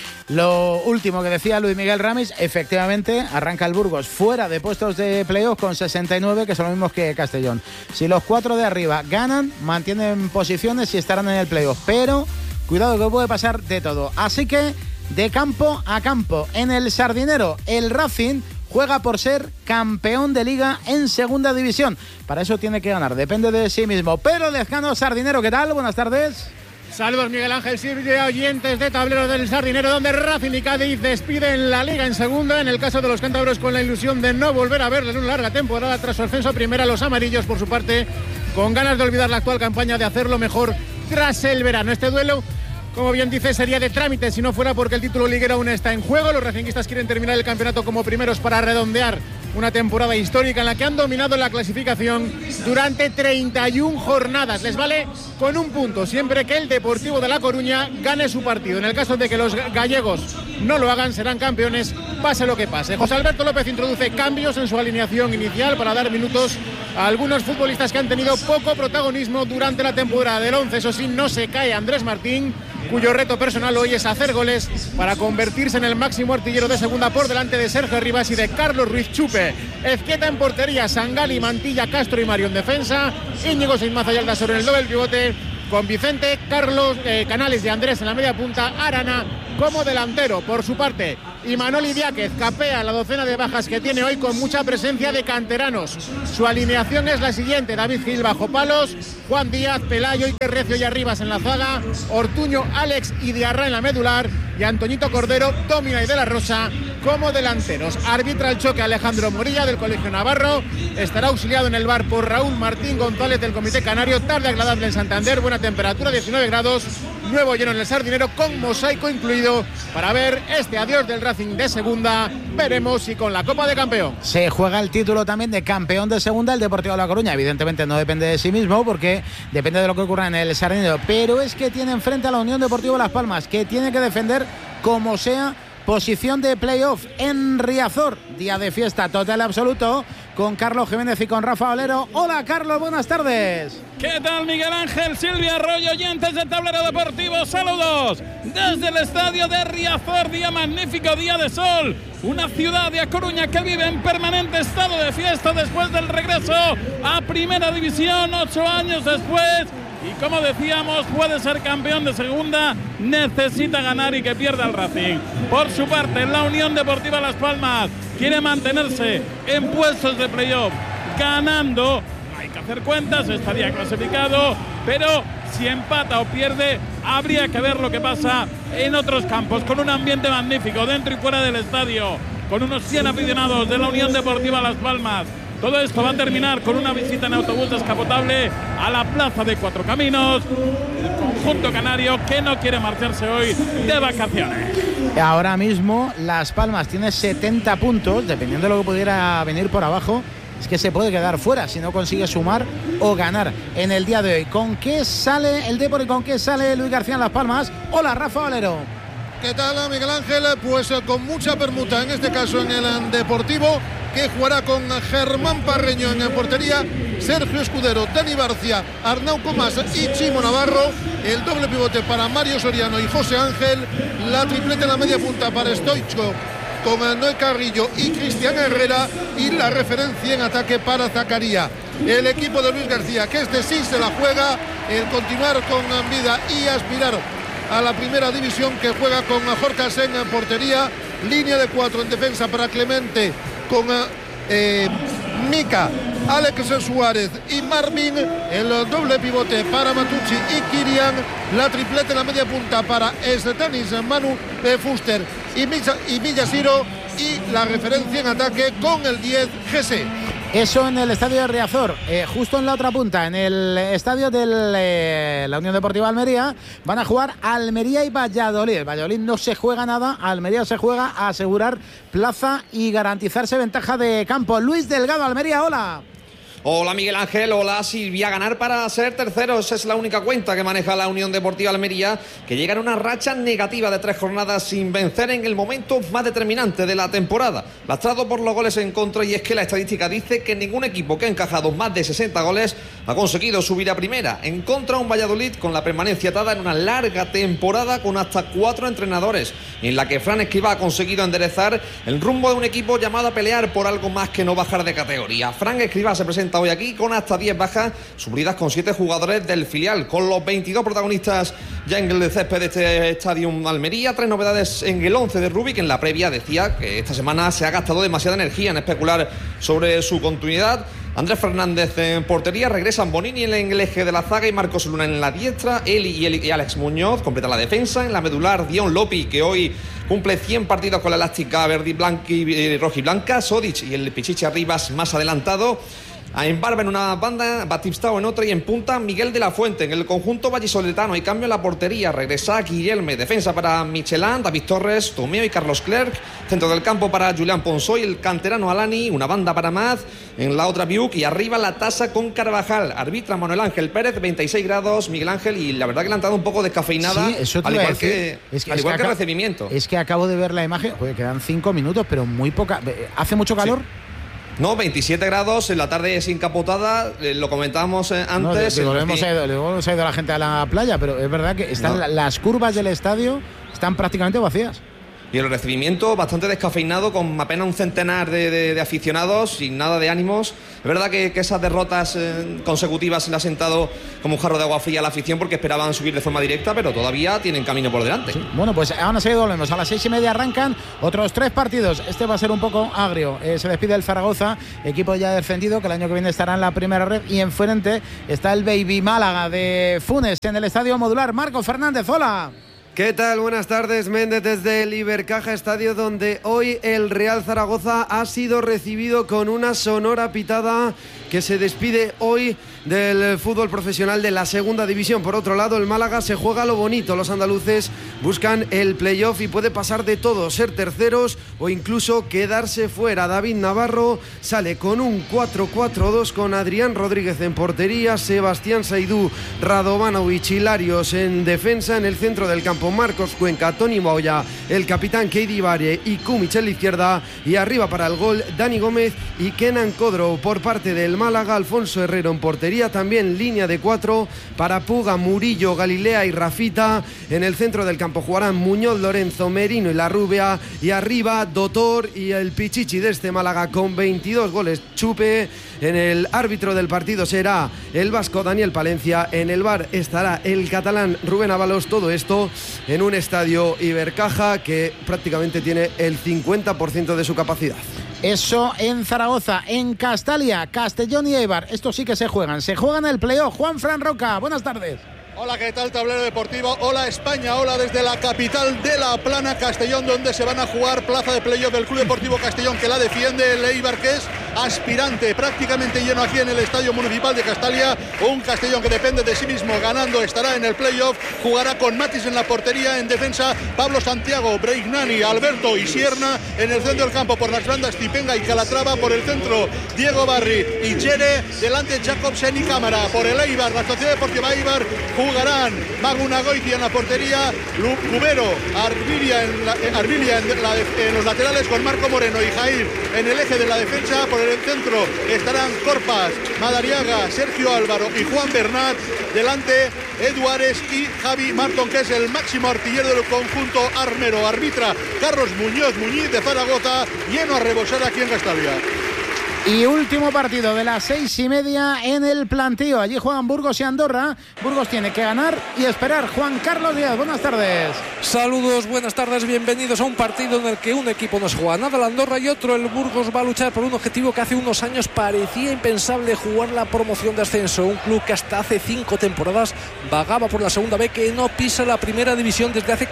Lo último que decía Luis Miguel Ramis, efectivamente, arranca el Burgos fuera de puestos de playoff con 69, que son los mismos que Castellón. Si los cuatro de arriba ganan, mantienen posiciones y estarán en el playoff, pero cuidado que puede pasar de todo. Así que, de campo a campo, en el Sardinero, el Racing juega por ser campeón de Liga en Segunda División. Para eso tiene que ganar, depende de sí mismo. Pero Lezcano, Sardinero, ¿qué tal? Buenas tardes. Saludos, Miguel Ángel Silvia, oyentes de Tablero del Sardinero, donde Racing y Cádiz despiden la Liga en segunda. En el caso de los cántabros, con la ilusión de no volver a verles en una larga temporada tras su ascenso a primera. Los amarillos, por su parte, con ganas de olvidar la actual campaña, de hacerlo mejor tras el verano. Este duelo, como bien dice, sería de trámite si no fuera porque el título liguero aún está en juego. Los racinguistas quieren terminar el campeonato como primeros para redondear una temporada histórica en la que han dominado la clasificación durante 31 jornadas. Les vale con un punto siempre que el Deportivo de La Coruña gane su partido. En el caso de que los gallegos no lo hagan, serán campeones, pase lo que pase. José Alberto López introduce cambios en su alineación inicial para dar minutos a algunos futbolistas que han tenido poco protagonismo durante la temporada. Del 11, eso sí, no se cae Andrés Martín. cuyo reto personal hoy es hacer goles para convertirse en el máximo artillero de segunda por delante de Sergio Rivas y de Carlos Ruiz Chupe. Ezquieta en portería, Sangali, Mantilla, Castro y Mario en defensa, Íñigo Seimaza y Aldasoro en el doble pivote, con Vicente, Carlos, Canales y Andrés en la media punta, Arana como delantero. Por su parte, Imanol Idiáquez capea la docena de bajas que tiene hoy con mucha presencia de canteranos. Su alineación es la siguiente: David Gil bajo palos, Juan Díaz, Pelayo, Iker Recio y Arribas en la zaga, Ortuño, Alex y Diarra en la medular y Antoñito Cordero, Domina y de la Rosa como delanteros. Arbitra el choque Alejandro Morilla del Colegio Navarro, estará auxiliado en el bar por Raúl Martín González del Comité Canario. Tarde agradable en Santander, buena temperatura, 19 grados, nuevo lleno en el Sardinero con mosaico incluido para ver este adiós del Racing de segunda. Veremos si con la Copa de Campeón. Se juega el título también de campeón de segunda el Deportivo de La Coruña. Evidentemente no depende de sí mismo porque depende de lo que ocurra en el Sardinero, pero es que tiene enfrente a la Unión Deportiva Las Palmas, que tiene que defender como sea posición de playoff en Riazor. Día de fiesta total y absoluto con Carlos Jiménez y con Rafa Olero. Hola Carlos, buenas tardes. ¿Qué tal Miguel Ángel, Silvia Arroyo, oyentes de Tablero Deportivo? Saludos desde el estadio de Riazor, día magnífico, día de sol. Una ciudad de A Coruña que vive en permanente estado de fiesta después del regreso a Primera División, 8 años después. Y como decíamos, puede ser campeón de segunda, necesita ganar y que pierda el Racing. Por su parte, la Unión Deportiva Las Palmas quiere mantenerse en puestos de playoff, ganando. No hay que hacer cuentas, estaría clasificado, pero si empata o pierde, habría que ver lo que pasa en otros campos, con un ambiente magnífico dentro y fuera del estadio, con unos 100 aficionados de la Unión Deportiva Las Palmas. Todo esto va a terminar con una visita en autobús descapotable a la Plaza de Cuatro Caminos, el conjunto canario que no quiere marcharse hoy de vacaciones. Ahora mismo Las Palmas tiene 70 puntos, dependiendo de lo que pudiera venir por abajo, es que se puede quedar fuera si no consigue sumar o ganar en el día de hoy. ¿Con qué sale el Depor y con qué sale Luis García en Las Palmas? Hola Rafa Valero. ¿Qué tal Miguel Ángel? Pues con mucha permuta, en este caso en el Deportivo, que jugará con Germán Parreño en portería, Sergio Escudero, Dani Barcia, Arnau Comas y Chimo Navarro, el doble pivote para Mario Soriano y José Ángel, la tripleta en la media punta para Stoichkov con Noé Carrillo y Cristian Herrera, y la referencia en ataque para Zacaría. El equipo de Luis García, que este sí se la juega, el continuar con vida y aspirar a la primera división, que juega con Jorge Asen en portería, línea de 4 en defensa para Clemente con Mica, Alex Suárez y Marvin, el doble pivote para Matucci y Kirian, la tripleta en la media punta para Estenis, Manu Fuster y Villasiro, y la referencia en ataque con el 10 GC. Eso en el estadio de Riazor. Justo en la otra punta, en el estadio de la Unión Deportiva Almería, van a jugar Almería y Valladolid. El Valladolid no se juega nada, Almería se juega a asegurar plaza y garantizarse ventaja de campo. Luis Delgado, Almería, hola. Hola Miguel Ángel, hola Silvia. Ganar para ser terceros es la única cuenta que maneja la Unión Deportiva Almería, que llega en una racha negativa de 3 jornadas sin vencer en el momento más determinante de la temporada, lastrado por los goles en contra. Y es que la estadística dice que ningún equipo que ha encajado más de 60 goles ha conseguido subir a primera. En contra, un Valladolid con la permanencia atada en una larga temporada con hasta 4 entrenadores, en la que Fran Escribá ha conseguido enderezar el rumbo de un equipo llamado a pelear por algo más que no bajar de categoría. Fran Escribá se presenta hoy aquí con hasta 10 bajas, suplidas con 7 jugadores del filial, con los 22 protagonistas ya en el césped de este estadio Almería. 3 novedades en el 11 de Rubí, que en la previa decía que esta semana se ha gastado demasiada energía en especular sobre su continuidad. Andrés Fernández en portería, regresan Bonini en el eje de la zaga y Marcos Luna en la diestra. Eli y Alex Muñoz completan la defensa. En la medular, Dion Lopi, que hoy cumple 100 partidos con la elástica verde y rojiblanca. Sodic y el Pichichi Arribas más adelantado. En barba en una banda, Batistao en otra, y en punta Miguel de la Fuente. En el conjunto vallisoletano hay cambio en la portería, regresa Guillerme, defensa para Michelin, David Torres, Tomeo y Carlos Clerc, centro del campo para Julián Ponsoy, el canterano Alani, una banda para Maz, en la otra Biuk, y arriba la tasa con Carvajal. Arbitra Manuel Ángel Pérez, 26 grados Miguel Ángel, y la verdad que le han dado un poco descafeinada, sí, eso al igual que recibimiento. Es que acabo de ver la imagen, joder, quedan 5 minutos, pero muy poca. ¿Hace mucho calor? Sí. No, 27 grados, en la tarde es encapotada, lo comentábamos antes. No, le hemos ido a la gente a la playa, pero es verdad que están las curvas del estadio están prácticamente vacías. Y el recibimiento bastante descafeinado, con apenas un centenar de aficionados, sin nada de ánimos. Es verdad que esas derrotas consecutivas se le ha sentado como un jarro de agua fría a la afición, porque esperaban subir de forma directa, pero todavía tienen camino por delante. Sí. Bueno, pues aún así volvemos. A las 6:30 arrancan otros 3 partidos. Este va a ser un poco agrio. Se despide el Zaragoza, equipo ya descendido, que el año que viene estará en la primera red. Y enfrente está el Baby Málaga de Funes en el Estadio Modular. Marco Fernández, hola. ¿Qué tal? Buenas tardes, Méndez, desde el Ibercaja Estadio, donde hoy el Real Zaragoza ha sido recibido con una sonora pitada que se despide hoy del fútbol profesional de la segunda división. Por otro lado, el Málaga se juega lo bonito. Los andaluces buscan el playoff y puede pasar de todo, ser terceros o incluso quedarse fuera. David Navarro sale con un 4-4-2 con Adrián Rodríguez en portería, Sebastián Saidú, Radovanovic y Larios en defensa. En el centro del campo, Marcos Cuenca, Toni Moya, el capitán Keidi Bare y Kumic en la izquierda, y arriba para el gol Dani Gómez y Kenan Kodro. Por parte del Málaga, Alfonso Herrero en portería, también línea de 4 para Puga, Murillo, Galilea y Rafita. En el centro del campo jugarán Muñoz, Lorenzo, Merino y La Rubia, y arriba Dotor y el Pichichi de este Málaga con 22 goles. Chupe. En el árbitro del partido será el vasco Daniel Palencia. En el VAR estará el catalán Rubén Ábalos. Todo esto en un estadio Ibercaja que prácticamente tiene el 50% de su capacidad. Eso en Zaragoza. En Castalia, Castellón y Eibar, estos sí que se juegan el playoff. Juanfran Roca, buenas tardes. Hola, ¿qué tal, tablero deportivo? Hola, España. Hola, desde la capital de la Plana, Castellón, donde se van a jugar plaza de playoff del Club Deportivo Castellón, que la defiende el Eibar, que es aspirante, prácticamente lleno aquí en el Estadio Municipal de Castalia. Un Castellón que depende de sí mismo, ganando estará en el playoff. Jugará con Matis en la portería, en defensa Pablo Santiago, Breignani, Alberto y Sierna. En el centro del campo, por las bandas, Tipenga y Calatrava. Por el centro, Diego Barri y Jere. Delante, Jacobsen y Cámara. Por el Eibar, la Sociedad Deportiva Eibar, jugarán Magu Nagoiti en la portería, Cubero, Arbilia en los laterales, con Marco Moreno y Jair en el eje de la defensa. Por el centro estarán Corpas, Madariaga, Sergio Álvaro y Juan Bernat. Delante, Eduares y Javi Marton, que es el máximo artillero del conjunto armero. Arbitra Carlos Muñiz de Zaragoza, lleno a rebosar aquí en Castalia. Y último partido de las 6:30 en el plantío. Allí juegan Burgos y Andorra. Burgos tiene que ganar y esperar. Juan Carlos Díaz, buenas tardes. Saludos, buenas tardes, bienvenidos a un partido en el que un equipo no se juega nada, el Andorra, y otro, el Burgos, va a luchar por un objetivo que hace unos años parecía impensable: jugar la promoción de ascenso. Un club que hasta hace 5 temporadas vagaba por la segunda B, que no pisa la primera división desde hace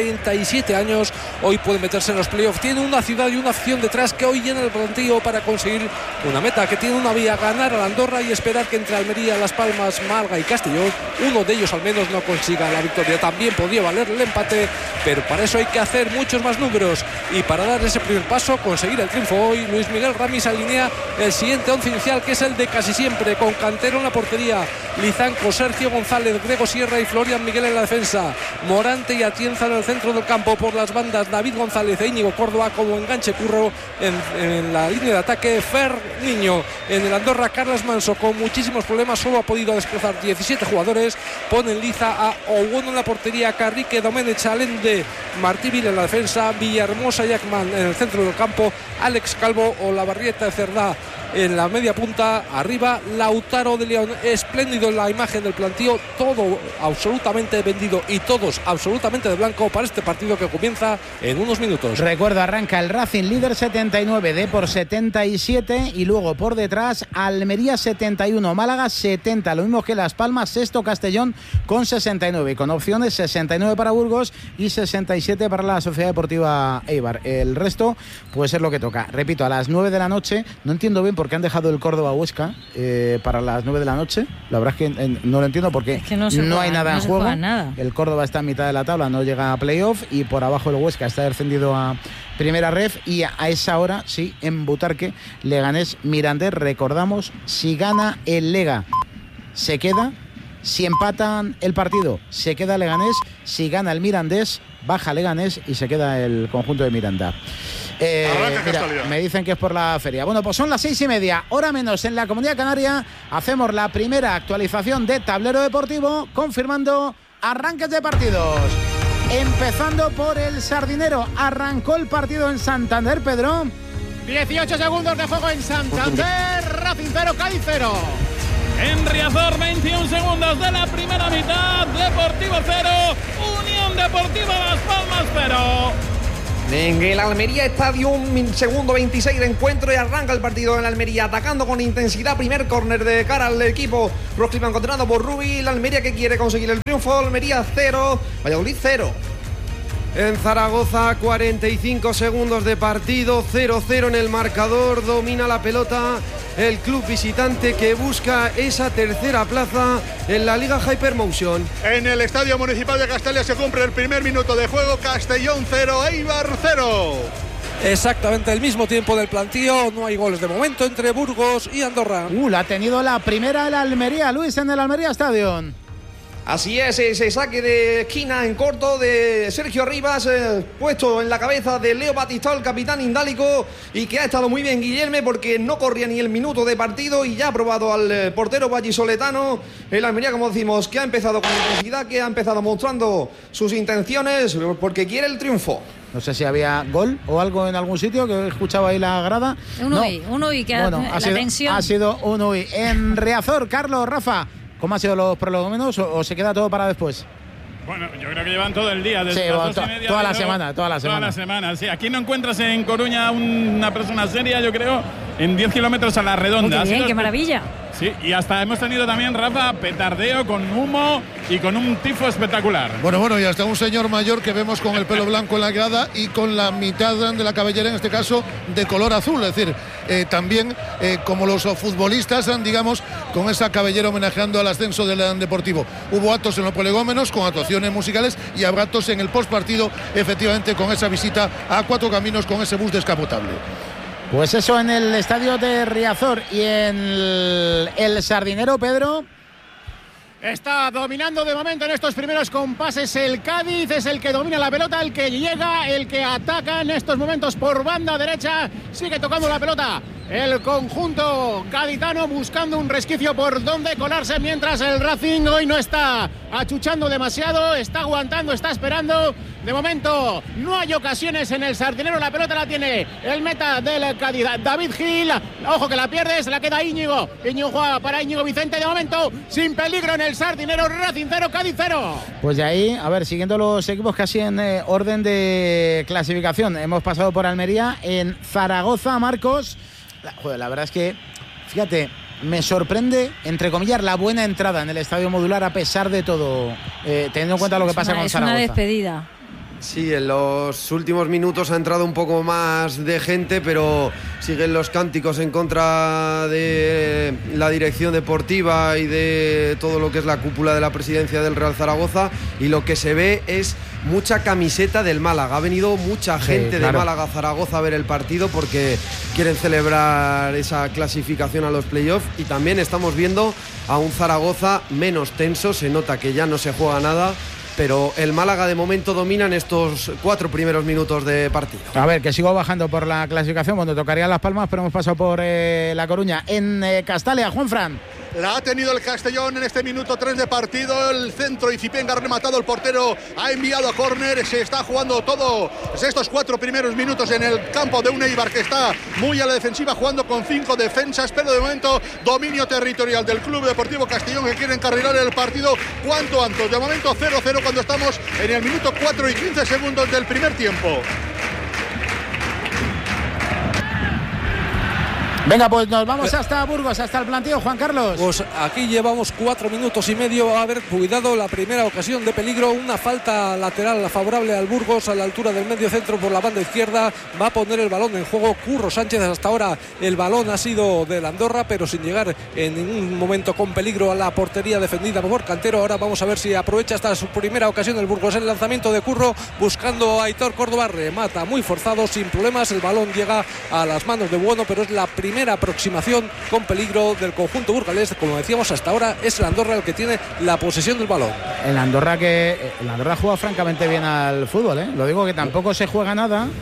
47 años. Hoy puede meterse en los playoffs. Tiene una ciudad y una afición detrás que hoy llena el plantío para conseguir una meta que tiene una vía: ganar a Andorra y esperar que entre Almería, Las Palmas, Málaga y Castellón, uno de ellos al menos, no consiga la victoria. También podría valer el empate, pero para eso hay que hacer muchos más números, y para dar ese primer paso, conseguir el triunfo hoy, Luis Miguel Ramis alinea el siguiente once inicial, que es el de casi siempre, con Cantero en la portería, Lizanco, Sergio González, Grego Sierra y Florian Miguel en la defensa, Morante y Atienza en el centro del campo. Por las bandas, David González e Íñigo Córdoba como enganche Curro. En la línea de ataque, Fer Niño. En el Andorra, Carlos Manso, con muchísimos problemas, solo ha podido desplazar 17 jugadores. Pone en liza a Owono en la portería, Carrique, Domenech, Alende, Martívil en la defensa, Villahermosa, Jackman en el centro del campo, Alex Calvo o Lavarrieta de Cerdá en la media punta. Arriba, Lautaro de León. Espléndido en la imagen del plantío, todo absolutamente vendido y todos absolutamente de blanco para este partido que comienza en unos minutos. Recuerdo, arranca el Racing, líder 79, Depor 77, y luego por detrás Almería 71, Málaga 70, lo mismo que Las Palmas, sexto Castellón con 69, y con opciones 69 para Burgos y 67 para la Sociedad Deportiva Eibar. El resto pues es lo que toca. Repito, a las 9 de la noche, no entiendo bien por qué han dejado el Córdoba-Huesca para las 9 de la noche. La verdad es que no lo entiendo, porque es que no hay nada en juego. El Córdoba está en mitad de la tabla, no llega a playoff, y por abajo el Huesca está descendido a primera ref, y a esa hora, sí, en Butarque, Leganés Mirandés. Recordamos, si gana el Lega, se queda. Si empatan el partido, se queda Leganés. Si gana el Mirandés, baja Leganés y se queda el conjunto de Miranda. Mira, me dicen que es por la feria. Bueno, pues son las 6:30, hora menos en la Comunidad Canaria. Hacemos la primera actualización de Tablero Deportivo, confirmando arranques de partidos. Empezando por el Sardinero. Arrancó el partido en Santander, Pedro. 18 segundos de juego en Santander. Racing 0, Cádiz 0. En Riazor, 21 segundos de la primera mitad. Deportivo 0, Unión Deportiva Las Palmas 0. En el Almería Estadio, un segundo 26 de encuentro y arranca el partido en la Almería, atacando con intensidad. Primer córner de cara al equipo rojiblanco, controlado por Rubi. La Almería que quiere conseguir el triunfo. Almería 0, Valladolid 0. En Zaragoza, 45 segundos de partido, 0-0 en el marcador. Domina la pelota el club visitante que busca esa tercera plaza en la Liga Hypermotion. En el Estadio Municipal de Castalia se cumple el primer minuto de juego. Castellón 0, Eibar 0. Exactamente el mismo tiempo del plantío. No hay goles de momento entre Burgos y Andorra. La ha tenido la primera el Almería, Luis, en el Almería Stadium. Así es, ese saque de esquina en corto de Sergio Rivas, puesto en la cabeza de Leo Batistao, el capitán indálico, y que ha estado muy bien Guillerme porque no corría ni el minuto de partido y ya ha probado al portero vallisoletano. El Almería, como decimos, que ha empezado con intensidad, que ha empezado mostrando sus intenciones porque quiere el triunfo. No sé si había gol o algo en algún sitio, que he escuchado ahí la grada. Un UI, que bueno, la tensión. Ha sido un UI. En Riazor, Carlos, Rafa, ¿cómo han sido los prolongados o se queda todo para después? Bueno, yo creo que llevan todo el día, desde las 2:30. Toda la semana. Toda la semana, sí. Aquí no encuentras en Coruña una persona seria, yo creo, en 10 kilómetros a la redonda. Qué bien, qué maravilla. Sí, y hasta hemos tenido también, Rafa, petardeo con humo y con un tifo espectacular. Bueno, y hasta un señor mayor que vemos con el pelo blanco en la grada y con la mitad de la cabellera, en este caso, de color azul. Es decir, también como los futbolistas, digamos, con esa cabellera homenajeando al ascenso del Deportivo. Hubo actos en los prolegómenos con actuaciones musicales y habrá actos en el postpartido, efectivamente, con esa visita a Cuatro Caminos con ese bus descapotable. Pues eso en el estadio de Riazor. Y en el Sardinero, Pedro. Está dominando de momento en estos primeros compases el Cádiz. Es el que domina la pelota, el que llega, el que ataca en estos momentos por banda derecha. Sigue tocando la pelota el conjunto gaditano, buscando un resquicio por donde colarse, mientras el Racing hoy no está achuchando demasiado, está aguantando, está esperando. De momento no hay ocasiones en el Sardinero. La pelota la tiene el meta del Cádiz, David Gil. Ojo que la pierde, se la queda Íñigo. Íñigo juega para Íñigo Vicente. De momento sin peligro en el Sardinero. Racing 0, Cádiz 0. Pues de ahí, a ver, siguiendo los equipos casi en orden de clasificación. Hemos pasado por Almería. En Zaragoza, Marcos. La verdad es que, fíjate, me sorprende, entre comillas, la buena entrada en el Estadio Modular a pesar de todo, teniendo en cuenta lo que pasa con Zaragoza. Es una despedida. Sí, en los últimos minutos ha entrado un poco más de gente, pero siguen los cánticos en contra de la dirección deportiva y de todo lo que es la cúpula de la presidencia del Real Zaragoza, y lo que se ve es mucha camiseta del Málaga. Ha venido mucha gente de Málaga a Zaragoza a ver el partido porque quieren celebrar esa clasificación a los playoffs, y también estamos viendo a un Zaragoza menos tenso. Se nota que ya no se juega nada, pero el Málaga de momento domina en estos 4 primeros minutos de partido. A ver, que sigo bajando por la clasificación cuando tocaría Las Palmas, pero hemos pasado por La Coruña. En Castalia, Juanfran. La ha tenido el Castellón en este minuto 3 de partido. El centro y Cipenga ha rematado, el portero ha enviado a córner. Se está jugando todos estos 4 primeros minutos en el campo de un Eibar que está muy a la defensiva, jugando con 5 defensas, pero de momento dominio territorial del Club Deportivo Castellón, que quiere encarrilar el partido cuanto antes. De momento 0-0 cuando estamos en el minuto 4 y 15 segundos del primer tiempo. Venga, pues nos vamos hasta Burgos, hasta el plantío, Juan Carlos. Pues aquí llevamos 4 minutos y medio. Va a haber cuidado, la primera ocasión de peligro, una falta lateral favorable al Burgos a la altura del medio centro por la banda izquierda. Va a poner el balón en juego Curro Sánchez. Hasta ahora el balón ha sido del Andorra, pero sin llegar en ningún momento con peligro a la portería defendida por Cantero. Ahora vamos a ver si aprovecha esta su primera ocasión el Burgos. El lanzamiento de Curro buscando a Aitor Córdoba, remata muy forzado, sin problemas. El balón llega a las manos de Bueno, pero es la primera aproximación con peligro del conjunto burgalés. Como decíamos, hasta ahora es el Andorra el que tiene la posesión del balón. El Andorra juega francamente bien al fútbol, ¿eh? Lo digo, que tampoco se juega nada.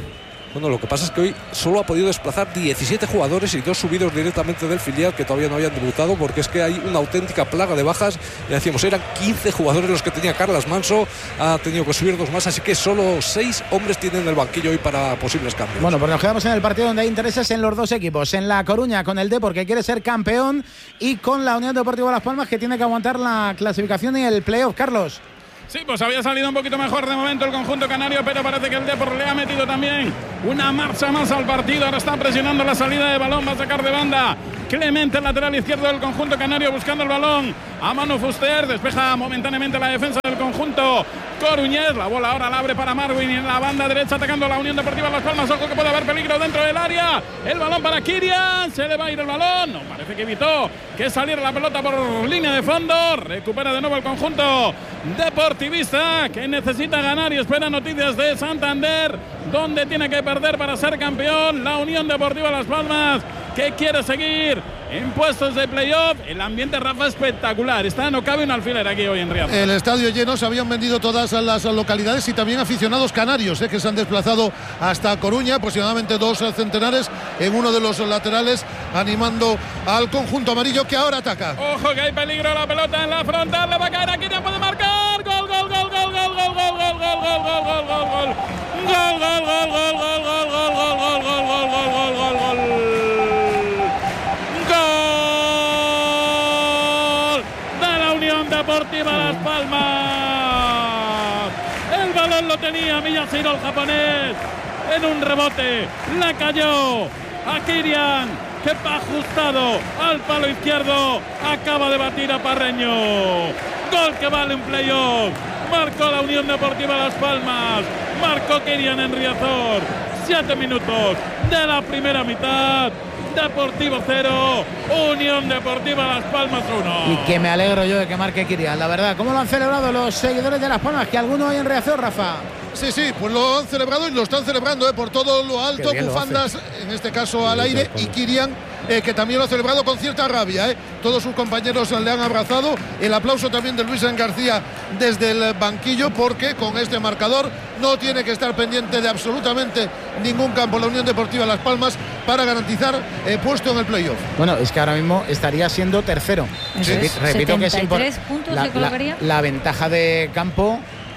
Bueno, lo que pasa es que hoy solo ha podido desplazar 17 jugadores y 2 subidos directamente del filial que todavía no habían debutado, porque es que hay una auténtica plaga de bajas. Ya decíamos, eran 15 jugadores los que tenía Carlas Manso, ha tenido que subir 2 más, así que solo 6 hombres tienen el banquillo hoy para posibles cambios. Bueno, pues nos quedamos en el partido donde hay intereses en los dos equipos, en La Coruña con el Depor, que quiere ser campeón, y con la Unión Deportiva Las Palmas, que tiene que aguantar la clasificación y el playoff. Carlos. Sí, pues había salido un poquito mejor de momento el conjunto canario, pero parece que el Depor le ha metido también una marcha más al partido. Ahora está presionando la salida de balón, va a sacar de banda Clemente, el lateral izquierdo del conjunto canario, buscando el balón a Manu Fuster. Despeja momentáneamente la defensa del conjunto coruñés. La bola ahora la abre para Marwin en la banda derecha, atacando a la Unión Deportiva Las Palmas. Ojo que puede haber peligro dentro del área. El balón para Kirian, se le va a ir el balón. No, parece que evitó que saliera la pelota por línea de fondo. Recupera de nuevo el conjunto deportivista, que necesita ganar y espera noticias de Santander, donde tiene que perder para ser campeón. La Unión Deportiva Las Palmas, que quiere seguir en puestos de playoff. El ambiente, Rafa, espectacular. No cabe un alfiler aquí hoy en Riazor. El estadio lleno, se habían vendido todas las localidades, y también aficionados canarios que se han desplazado hasta Coruña, aproximadamente 2 centenares en uno de los laterales, animando al conjunto amarillo, que ahora ataca. Ojo que hay peligro, la pelota en la frontal, le va a caer aquí, ya puede marcar. Gol, gol, gol, gol, gol, gol, gol, gol, gol, gol, gol, gol, gol, gol, gol. Gol, gol, gol, gol, gol, gol, gol, gol, gol, gol, gol, gol, gol, gol. Gol de la Unión Deportiva Las Palmas. El balón lo tenía Miyashiro, el japonés, en un rebote. La cayó a Kirian, que va ajustado al palo izquierdo. Acaba de batir a Parreño. Gol que vale un playoff. Marcó la Unión Deportiva Las Palmas. Marcó Kirian en Riazor. 7 minutos de la primera mitad. Deportivo 0, Unión Deportiva Las Palmas 1. Y que me alegro yo de que marque Kirian, la verdad. ¿Cómo lo han celebrado los seguidores de Las Palmas? Que algunos hay en Riazor, Rafa. Sí, pues lo han celebrado y lo están celebrando por todo lo alto, bufandas, en este caso al aire, y Kirian, que también lo ha celebrado con cierta rabia. Todos sus compañeros le han abrazado. El aplauso también de Luis García desde el banquillo, porque con este marcador no tiene que estar pendiente de absolutamente ningún campo la Unión Deportiva Las Palmas para garantizar puesto en el playoff. Bueno, es que ahora mismo estaría siendo tercero. Sí. Repito que es 73 puntos le colocaría. La ventaja de campo.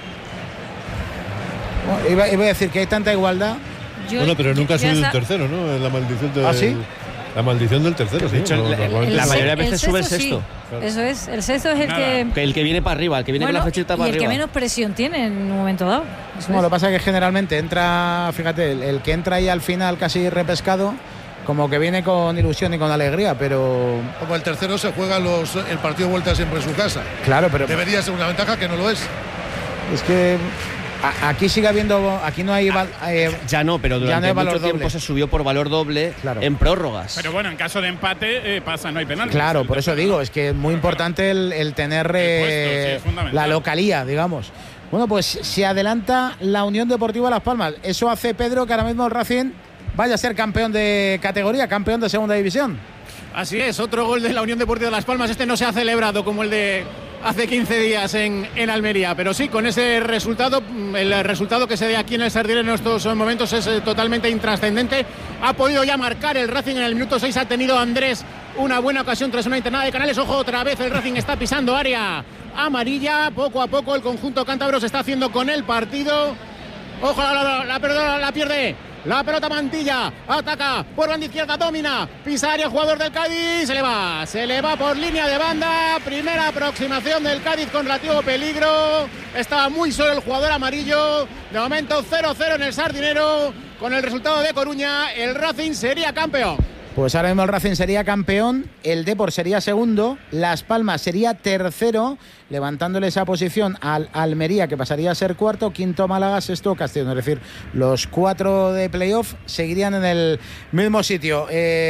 Bueno, iba a decir que hay tanta igualdad. Pero nunca ha sido un tercero, ¿no? La maldición del... ¿Ah, sí? La maldición del tercero, sí. La mayoría de veces sube el sexto. Sí. Eso es, el sexto es el que viene para arriba, el que viene con la flechita para arriba. Y el que menos presión tiene en un momento dado. Lo que pasa es que generalmente entra, fíjate, el que entra ahí al final casi repescado, como que viene con ilusión y con alegría, pero... Como el tercero se juega el partido de vuelta siempre en su casa. Claro, pero... Debería ser una ventaja que no lo es. Es que... Aquí sigue habiendo, aquí no hay ya no, pero durante no mucho tiempo se subió por valor doble, claro, en prórrogas. Pero bueno, en caso de empate pasa, no hay penal. Claro, por eso digo, es que es muy importante el tener la localía, digamos. Bueno, pues se adelanta la Unión Deportiva Las Palmas. Eso hace, Pedro, que ahora mismo el Racing vaya a ser campeón de categoría, campeón de segunda división. Así es, otro gol de la Unión Deportiva Las Palmas. Este no se ha celebrado como el de hace 15 días en Almería, pero sí, con ese resultado, el resultado que se dé aquí en el Sardinero en estos momentos es totalmente intrascendente. Ha podido ya marcar el Racing en el minuto 6, ha tenido Andrés una buena ocasión tras una internada de Canales. Ojo, otra vez el Racing está pisando área amarilla, poco a poco el conjunto cántabro se está haciendo con el partido. Ojo, la pierde. La pelota Mantilla, ataca por banda izquierda, domina, pisa área, jugador del Cádiz, se le va por línea de banda. Primera aproximación del Cádiz con relativo peligro. Estaba muy solo el jugador amarillo. De momento 0-0 en el Sardinero. Con el resultado de Coruña, el Racing sería campeón. Pues ahora mismo el Racing sería campeón, el Depor sería segundo, Las Palmas sería tercero, levantándole esa posición al Almería, que pasaría a ser cuarto, quinto Málaga, sexto Castellón. Es decir, los 4 de playoff seguirían en el mismo sitio.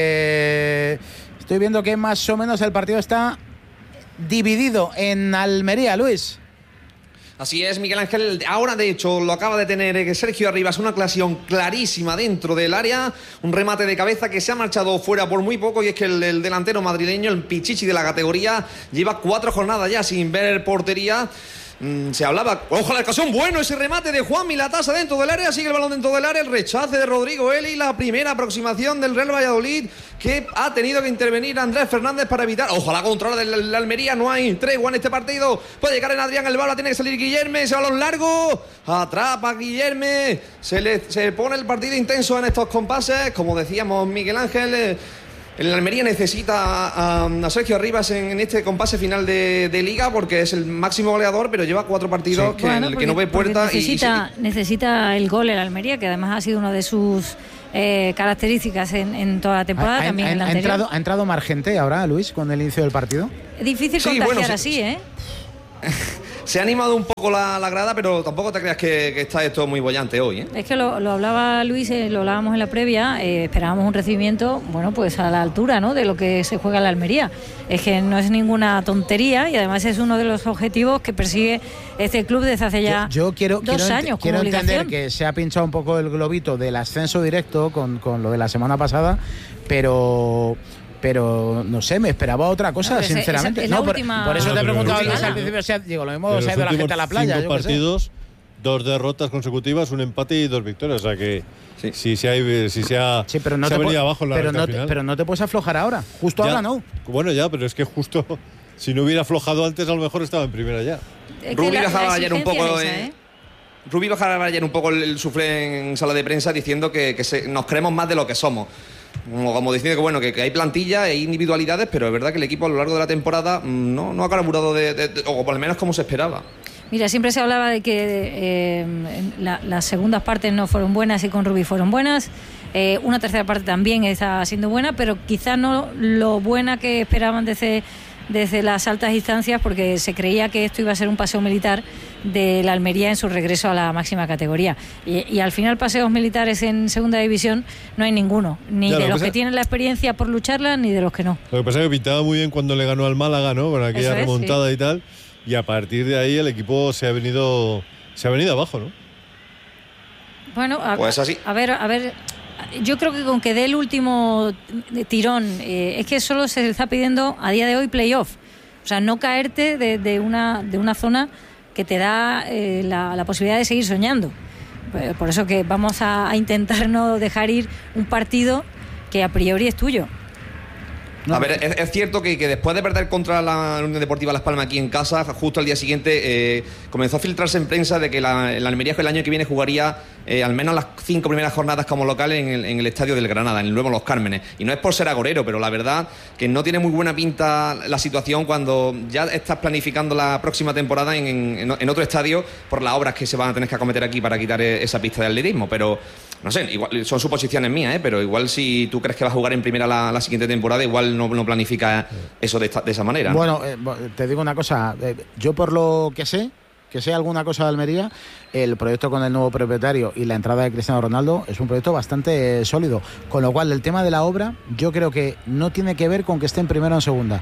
Estoy viendo que más o menos el partido está dividido en Almería, Luis. Así es, Miguel Ángel. Ahora, de hecho, lo acaba de tener Sergio Arribas, una ocasión clarísima dentro del área, un remate de cabeza que se ha marchado fuera por muy poco, y es que el delantero madrileño, el pichichi de la categoría, lleva 4 jornadas ya sin ver portería. Se hablaba, ojalá que sea un bueno ese remate de Juanmi, la tasa dentro del área, sigue el balón dentro del área, el rechace de Rodrigo Eli, la primera aproximación del Real Valladolid, que ha tenido que intervenir Andrés Fernández para evitar, ojalá controla de la Almería, no hay tregua en este partido, puede llegar en Adrián el Barba, tiene que salir Guillerme, ese balón largo, atrapa a Guillerme, se pone el partido intenso en estos compases, como decíamos Miguel Ángel. El Almería necesita a Sergio Arribas en este compase final de Liga porque es el máximo goleador, pero lleva 4 partidos en el que no ve puerta. Necesita el gol el Almería, que además ha sido una de sus características en toda la temporada. También en la anterior. ¿Ha entrado Margenté ahora, Luis, con el inicio del partido? Es difícil contagiar así, ¿eh? Se ha animado un poco la grada, pero tampoco te creas que está esto muy bollante hoy, ¿eh? Es que lo hablaba Luis, lo hablábamos en la previa, esperábamos un recibimiento, bueno, pues a la altura, ¿no?, de lo que se juega en la Almería. Es que no es ninguna tontería y además es uno de los objetivos que persigue este club desde hace ya 2 años. Quiero entender que se ha pinchado un poco el globito del ascenso directo con lo de la semana pasada, pero no sé, me esperaba otra cosa, sinceramente. Por eso te he preguntado al principio, digo, lo mismo se ha ido la gente a la playa. 5 partidos, 2 derrotas consecutivas, un empate y 2 victorias. O sea que si se ha venido abajo en la recta final. Pero no te puedes aflojar ahora, justo ahora no. Bueno, ya, pero es que justo si no hubiera aflojado antes, a lo mejor estaba en primera ya. Rubí bajaba ayer un poco... Rubí bajaba ayer un poco el suflé en sala de prensa diciendo que nos creemos más de lo que somos. Como diciendo que bueno, que hay plantilla, hay individualidades, pero es verdad que el equipo a lo largo de la temporada no ha carburado o por lo menos como se esperaba. Mira, siempre se hablaba de que las segundas partes no fueron buenas y con Rubí fueron buenas. Una tercera parte también está siendo buena, pero quizás no lo buena que esperaban desde las altas instancias, porque se creía que esto iba a ser un paseo militar de la Almería en su regreso a la máxima categoría. Y al final paseos militares en segunda división no hay ninguno, ni de los que tienen la experiencia por lucharla, ni de los que no. Lo que pasa es que pintaba muy bien cuando le ganó al Málaga, ¿no?, con aquella remontada y tal, y a partir de ahí el equipo se ha venido abajo, ¿no? Bueno, pues así. A ver, yo creo que con que dé el último tirón, es que solo se está pidiendo a día de hoy playoff. O sea, no caerte de una zona que te da la posibilidad de seguir soñando. Por eso que vamos a intentar no dejar ir un partido que a priori es tuyo. A ver, es cierto que después de perder contra la Unión Deportiva Las Palmas aquí en casa, justo al día siguiente comenzó a filtrarse en prensa de que la Almería el año que viene jugaría al menos las 5 primeras jornadas como local en el estadio del Granada, en el nuevo Los Cármenes. Y no es por ser agorero, pero la verdad que no tiene muy buena pinta la situación cuando ya estás planificando la próxima temporada en otro estadio por las obras que se van a tener que acometer aquí para quitar esa pista de atletismo. Pero no sé, igual son suposiciones mías, pero igual si tú crees que vas a jugar en primera la siguiente temporada, igual no planifica eso de esa manera, ¿no? Bueno, te digo una cosa, yo por lo que sé alguna cosa de Almería, el proyecto con el nuevo propietario y la entrada de Cristiano Ronaldo es un proyecto bastante sólido, con lo cual el tema de la obra yo creo que no tiene que ver con que esté en primera o en segunda.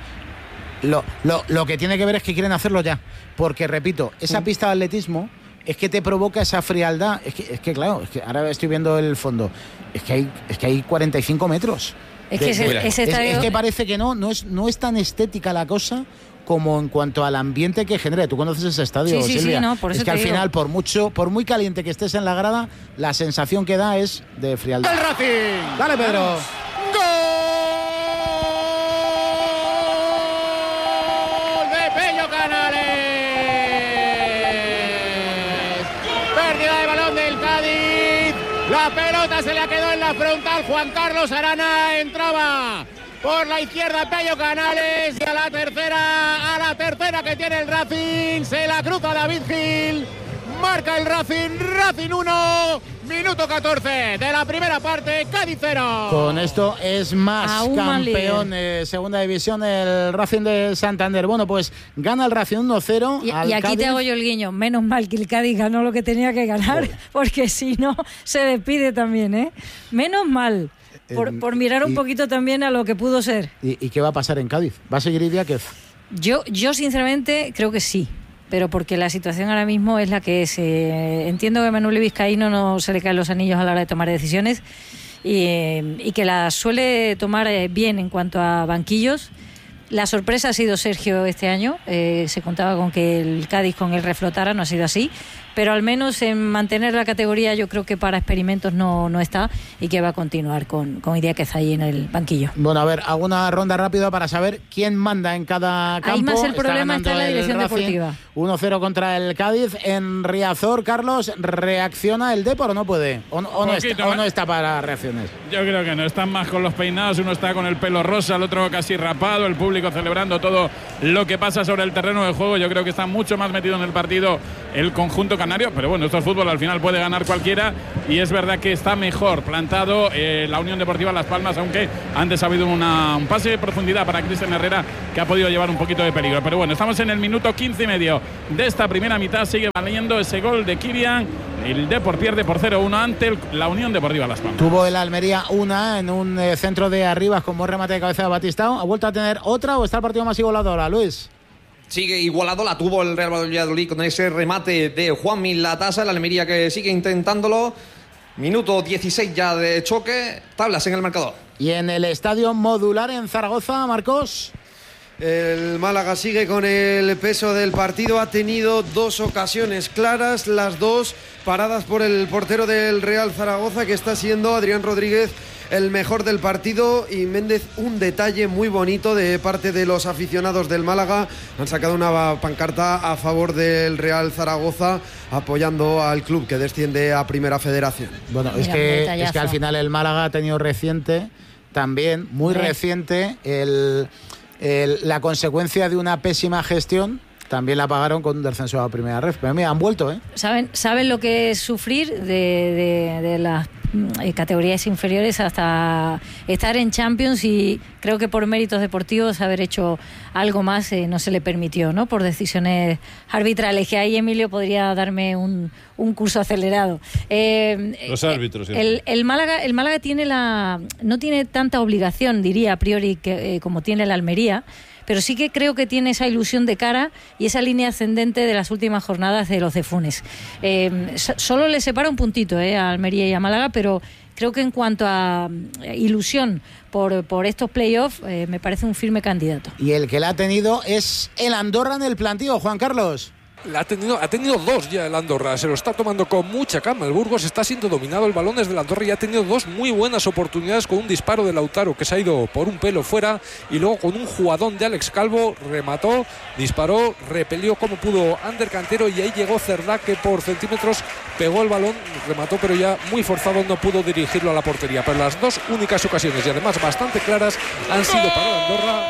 Lo que tiene que ver es que quieren hacerlo ya, porque repito, esa pista de atletismo es que te provoca esa frialdad. Es que claro, es que ahora estoy viendo el fondo, es que hay 45 metros. Es que parece que no es tan estética la cosa como en cuanto al ambiente que genera. Tú conoces ese estadio, Silvia. Sí, no, por eso es que al final, por muy caliente que estés en la grada, la sensación que da es de frialdad. ¡El Racing! ¡Dale, Pedro! La pelota se le quedó en la frontal. Juan Carlos Arana entraba por la izquierda Pello Canales y a la tercera que tiene el Racing se la cruza David Gil. Marca el Racing 1, minuto 14 de la primera parte, Cádiz 0. Con esto es más campeón de segunda división el Racing de Santander. Bueno, pues gana el Racing 1-0. Y aquí Cádiz. Te hago yo el guiño. Menos mal que el Cádiz ganó lo que tenía que ganar, porque si no se despide también, ¿eh? Menos mal. Por mirar un poquito también a lo que pudo ser. ¿Y qué va a pasar en Cádiz? ¿Va a seguir Idiáquez? Yo sinceramente creo que sí, pero porque la situación ahora mismo es la que es. Entiendo que a Manuel Vizcaíno no se le caen los anillos a la hora de tomar decisiones y que las suele tomar bien en cuanto a banquillos La sorpresa ha sido Sergio este año. Se contaba con que el Cádiz con él reflotara, no ha sido así. Pero al menos en mantener la categoría yo creo que para experimentos no está y que va a continuar con Idiáquez ahí en el banquillo. Bueno, a ver, hago una ronda rápida para saber quién manda en cada campo. Ahí más el problema está en la dirección deportiva. 1-0 contra el Cádiz en Riazor. Carlos, ¿reacciona el Depor o no puede? ¿O no está para reacciones? Yo creo que no, están más con los peinados, uno está con el pelo rosa, el otro casi rapado, el público celebrando todo lo que pasa sobre el terreno de juego. Yo creo que está mucho más metido en el partido el conjunto canario, pero bueno, esto es fútbol, al final puede ganar cualquiera y es verdad que está mejor plantado la Unión Deportiva Las Palmas, aunque antes ha habido un pase de profundidad para Cristian Herrera que ha podido llevar un poquito de peligro. Pero bueno, estamos en el minuto 15 y medio de esta primera mitad, sigue valiendo ese gol de Kirian. El Depor pierde por 0-1 ante la Unión Deportiva Las Palmas. Tuvo el Almería una en un centro de Arribas con buen remate de cabeza de Batistao. ¿Ha vuelto a tener otra o está el partido más igualado ahora, Luis? Sigue igualado, la tuvo el Real Valladolid con ese remate de Juanmi Latasa, el Almería que sigue intentándolo. Minuto 16 ya de choque, tablas en el marcador. Y en el Estadio Modular en Zaragoza, Marcos. El Málaga sigue con el peso del partido, ha tenido 2 ocasiones claras, las 2 paradas por el portero del Real Zaragoza, que está siendo Adrián Rodríguez el mejor del partido, y Méndez, un detalle muy bonito de parte de los aficionados del Málaga, han sacado una pancarta a favor del Real Zaragoza apoyando al club que desciende a Primera Federación. Bueno, es que al final el Málaga ha tenido reciente, también muy reciente, la consecuencia de una pésima gestión. También la pagaron con un descenso a Primera Ref. Pero mira, han vuelto, ¿eh? ¿Saben lo que es sufrir de las categorías inferiores hasta estar en Champions? Y creo que por méritos deportivos haber hecho algo más no se le permitió, ¿no? Por decisiones arbitrales, que ahí Emilio podría darme un curso acelerado. Los árbitros. El Málaga tiene no tiene tanta obligación, diría a priori, como tiene el Almería, pero sí que creo que tiene esa ilusión de cara y esa línea ascendente de las últimas jornadas de los de Funes. Solo le separa un puntito a Almería y a Málaga, pero creo que en cuanto a ilusión por estos playoffs, me parece un firme candidato. Y el que la ha tenido es el Andorra en el plantío, Juan Carlos. Ha tenido 2 ya el Andorra, se lo está tomando con mucha calma. El Burgos está siendo dominado el balón desde el Andorra y ha tenido 2 muy buenas oportunidades, con un disparo de Lautaro que se ha ido por un pelo fuera, y luego con un jugadón de Alex Calvo, remató, disparó, repelió como pudo Ander Cantero, y ahí llegó Cerdá, que por centímetros pegó el balón, remató, pero ya muy forzado, no pudo dirigirlo a la portería. Pero las 2 únicas ocasiones, y además bastante claras, han sido para el Andorra.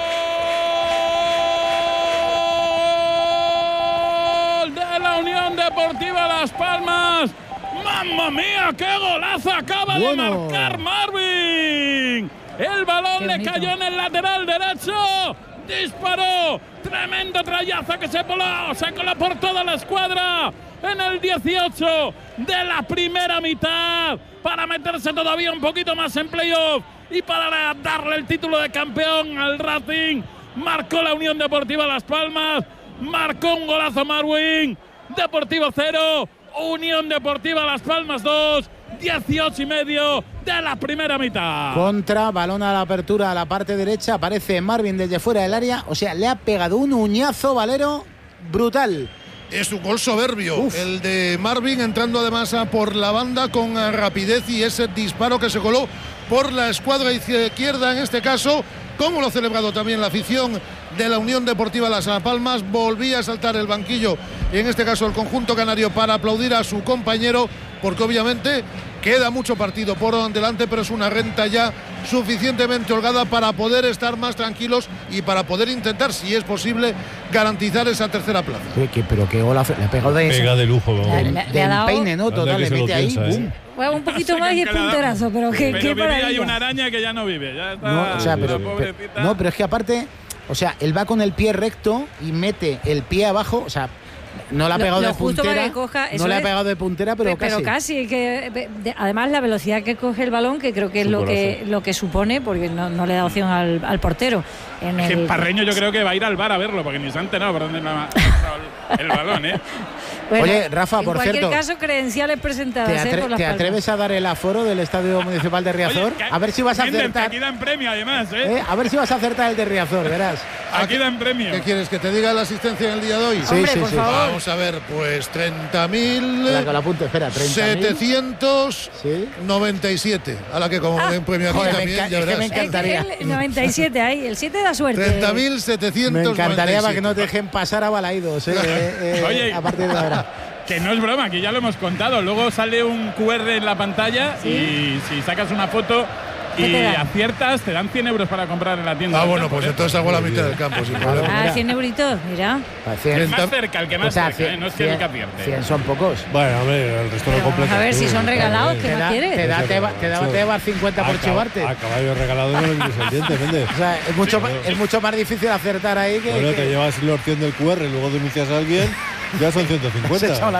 Unión Deportiva Las Palmas. ¡Mamma mía! ¡Qué golazo acaba de marcar Marvin! El balón le cayó en el lateral derecho. Disparó. Tremendo trayazo que se coló por toda la escuadra en el 18 de la primera mitad, para meterse todavía un poquito más en playoff y para darle el título de campeón al Racing. Marcó la Unión Deportiva Las Palmas. Marcó un golazo Marvin. Deportivo 0, Unión Deportiva Las Palmas 2, 18 y medio de la primera mitad. Contra, balón a la apertura a la parte derecha, aparece Marvin desde fuera del área, o sea, le ha pegado un uñazo, Valero, brutal. Es un gol soberbio, el de Marvin, entrando además por la banda con rapidez, y ese disparo que se coló por la escuadra izquierda en este caso. Como lo ha celebrado también la afición de la Unión Deportiva Las Palmas. Volvía a saltar el banquillo, y en este caso el conjunto canario, para aplaudir a su compañero, porque obviamente queda mucho partido por delante, pero es una renta ya suficientemente holgada para poder estar más tranquilos y para poder intentar, si es posible, garantizar esa tercera plaza. Pero qué gol le ha pegado de lujo. De empeine, ¿no? Total, le mete ahí. Bueno, un poquito más y es punterazo, pero qué maravilla. Hay una araña que ya no vive. Ya está, pero es que aparte, o sea, él va con el pie recto y mete el pie abajo, o sea, No le ha pegado de puntera. No le ha pegado de puntera, pero casi. Pero casi. Además, la velocidad que coge el balón, que creo que es lo que supone, porque no le da opción al portero. Parreño yo creo que va a ir al bar a verlo, porque ni se ha enterado por dónde ha el balón, ¿eh? Bueno, oye, Rafa, por cierto. En cualquier caso, credenciales presentadas. ¿Te atreves a dar el aforo del Estadio Municipal de Riazor? Oye, a ver si vas a acertar. Aquí dan premio, además, ¿eh? A ver si vas a acertar el de Riazor, verás. Aquí dan premio. ¿Qué quieres? ¿Que te diga la asistencia en el día de hoy? Sí, sí, sí. Vamos a ver, pues 30.000. La apunte, espera, 797. A la que como den premio aquí también, ya verás. Me encantaría. El 97 ahí, el 7 da suerte. 30.797. Me encantaría para que no te dejen pasar a Balaídos, Oye, a partir de ahora. Que no es broma, que ya lo hemos contado. Luego sale un QR en la pantalla y si sacas una foto y aciertas, te dan 100 euros para comprar en la tienda. Bueno, pues entonces hago la mitad del campo sin problema. 100 euritos, mira. El más cerca, el que más cerca, no es que el que acierte. 100 son pocos. Bueno, hombre, el resto lo completo. A ver si son regalados, ¿qué más quieres? Te da 50 por chivarte. A caballo regalado no lo quieres el diente, vende. O sea, es mucho más difícil acertar ahí que. Bueno, te llevas la opción del QR, luego denuncias a alguien, ya son 150.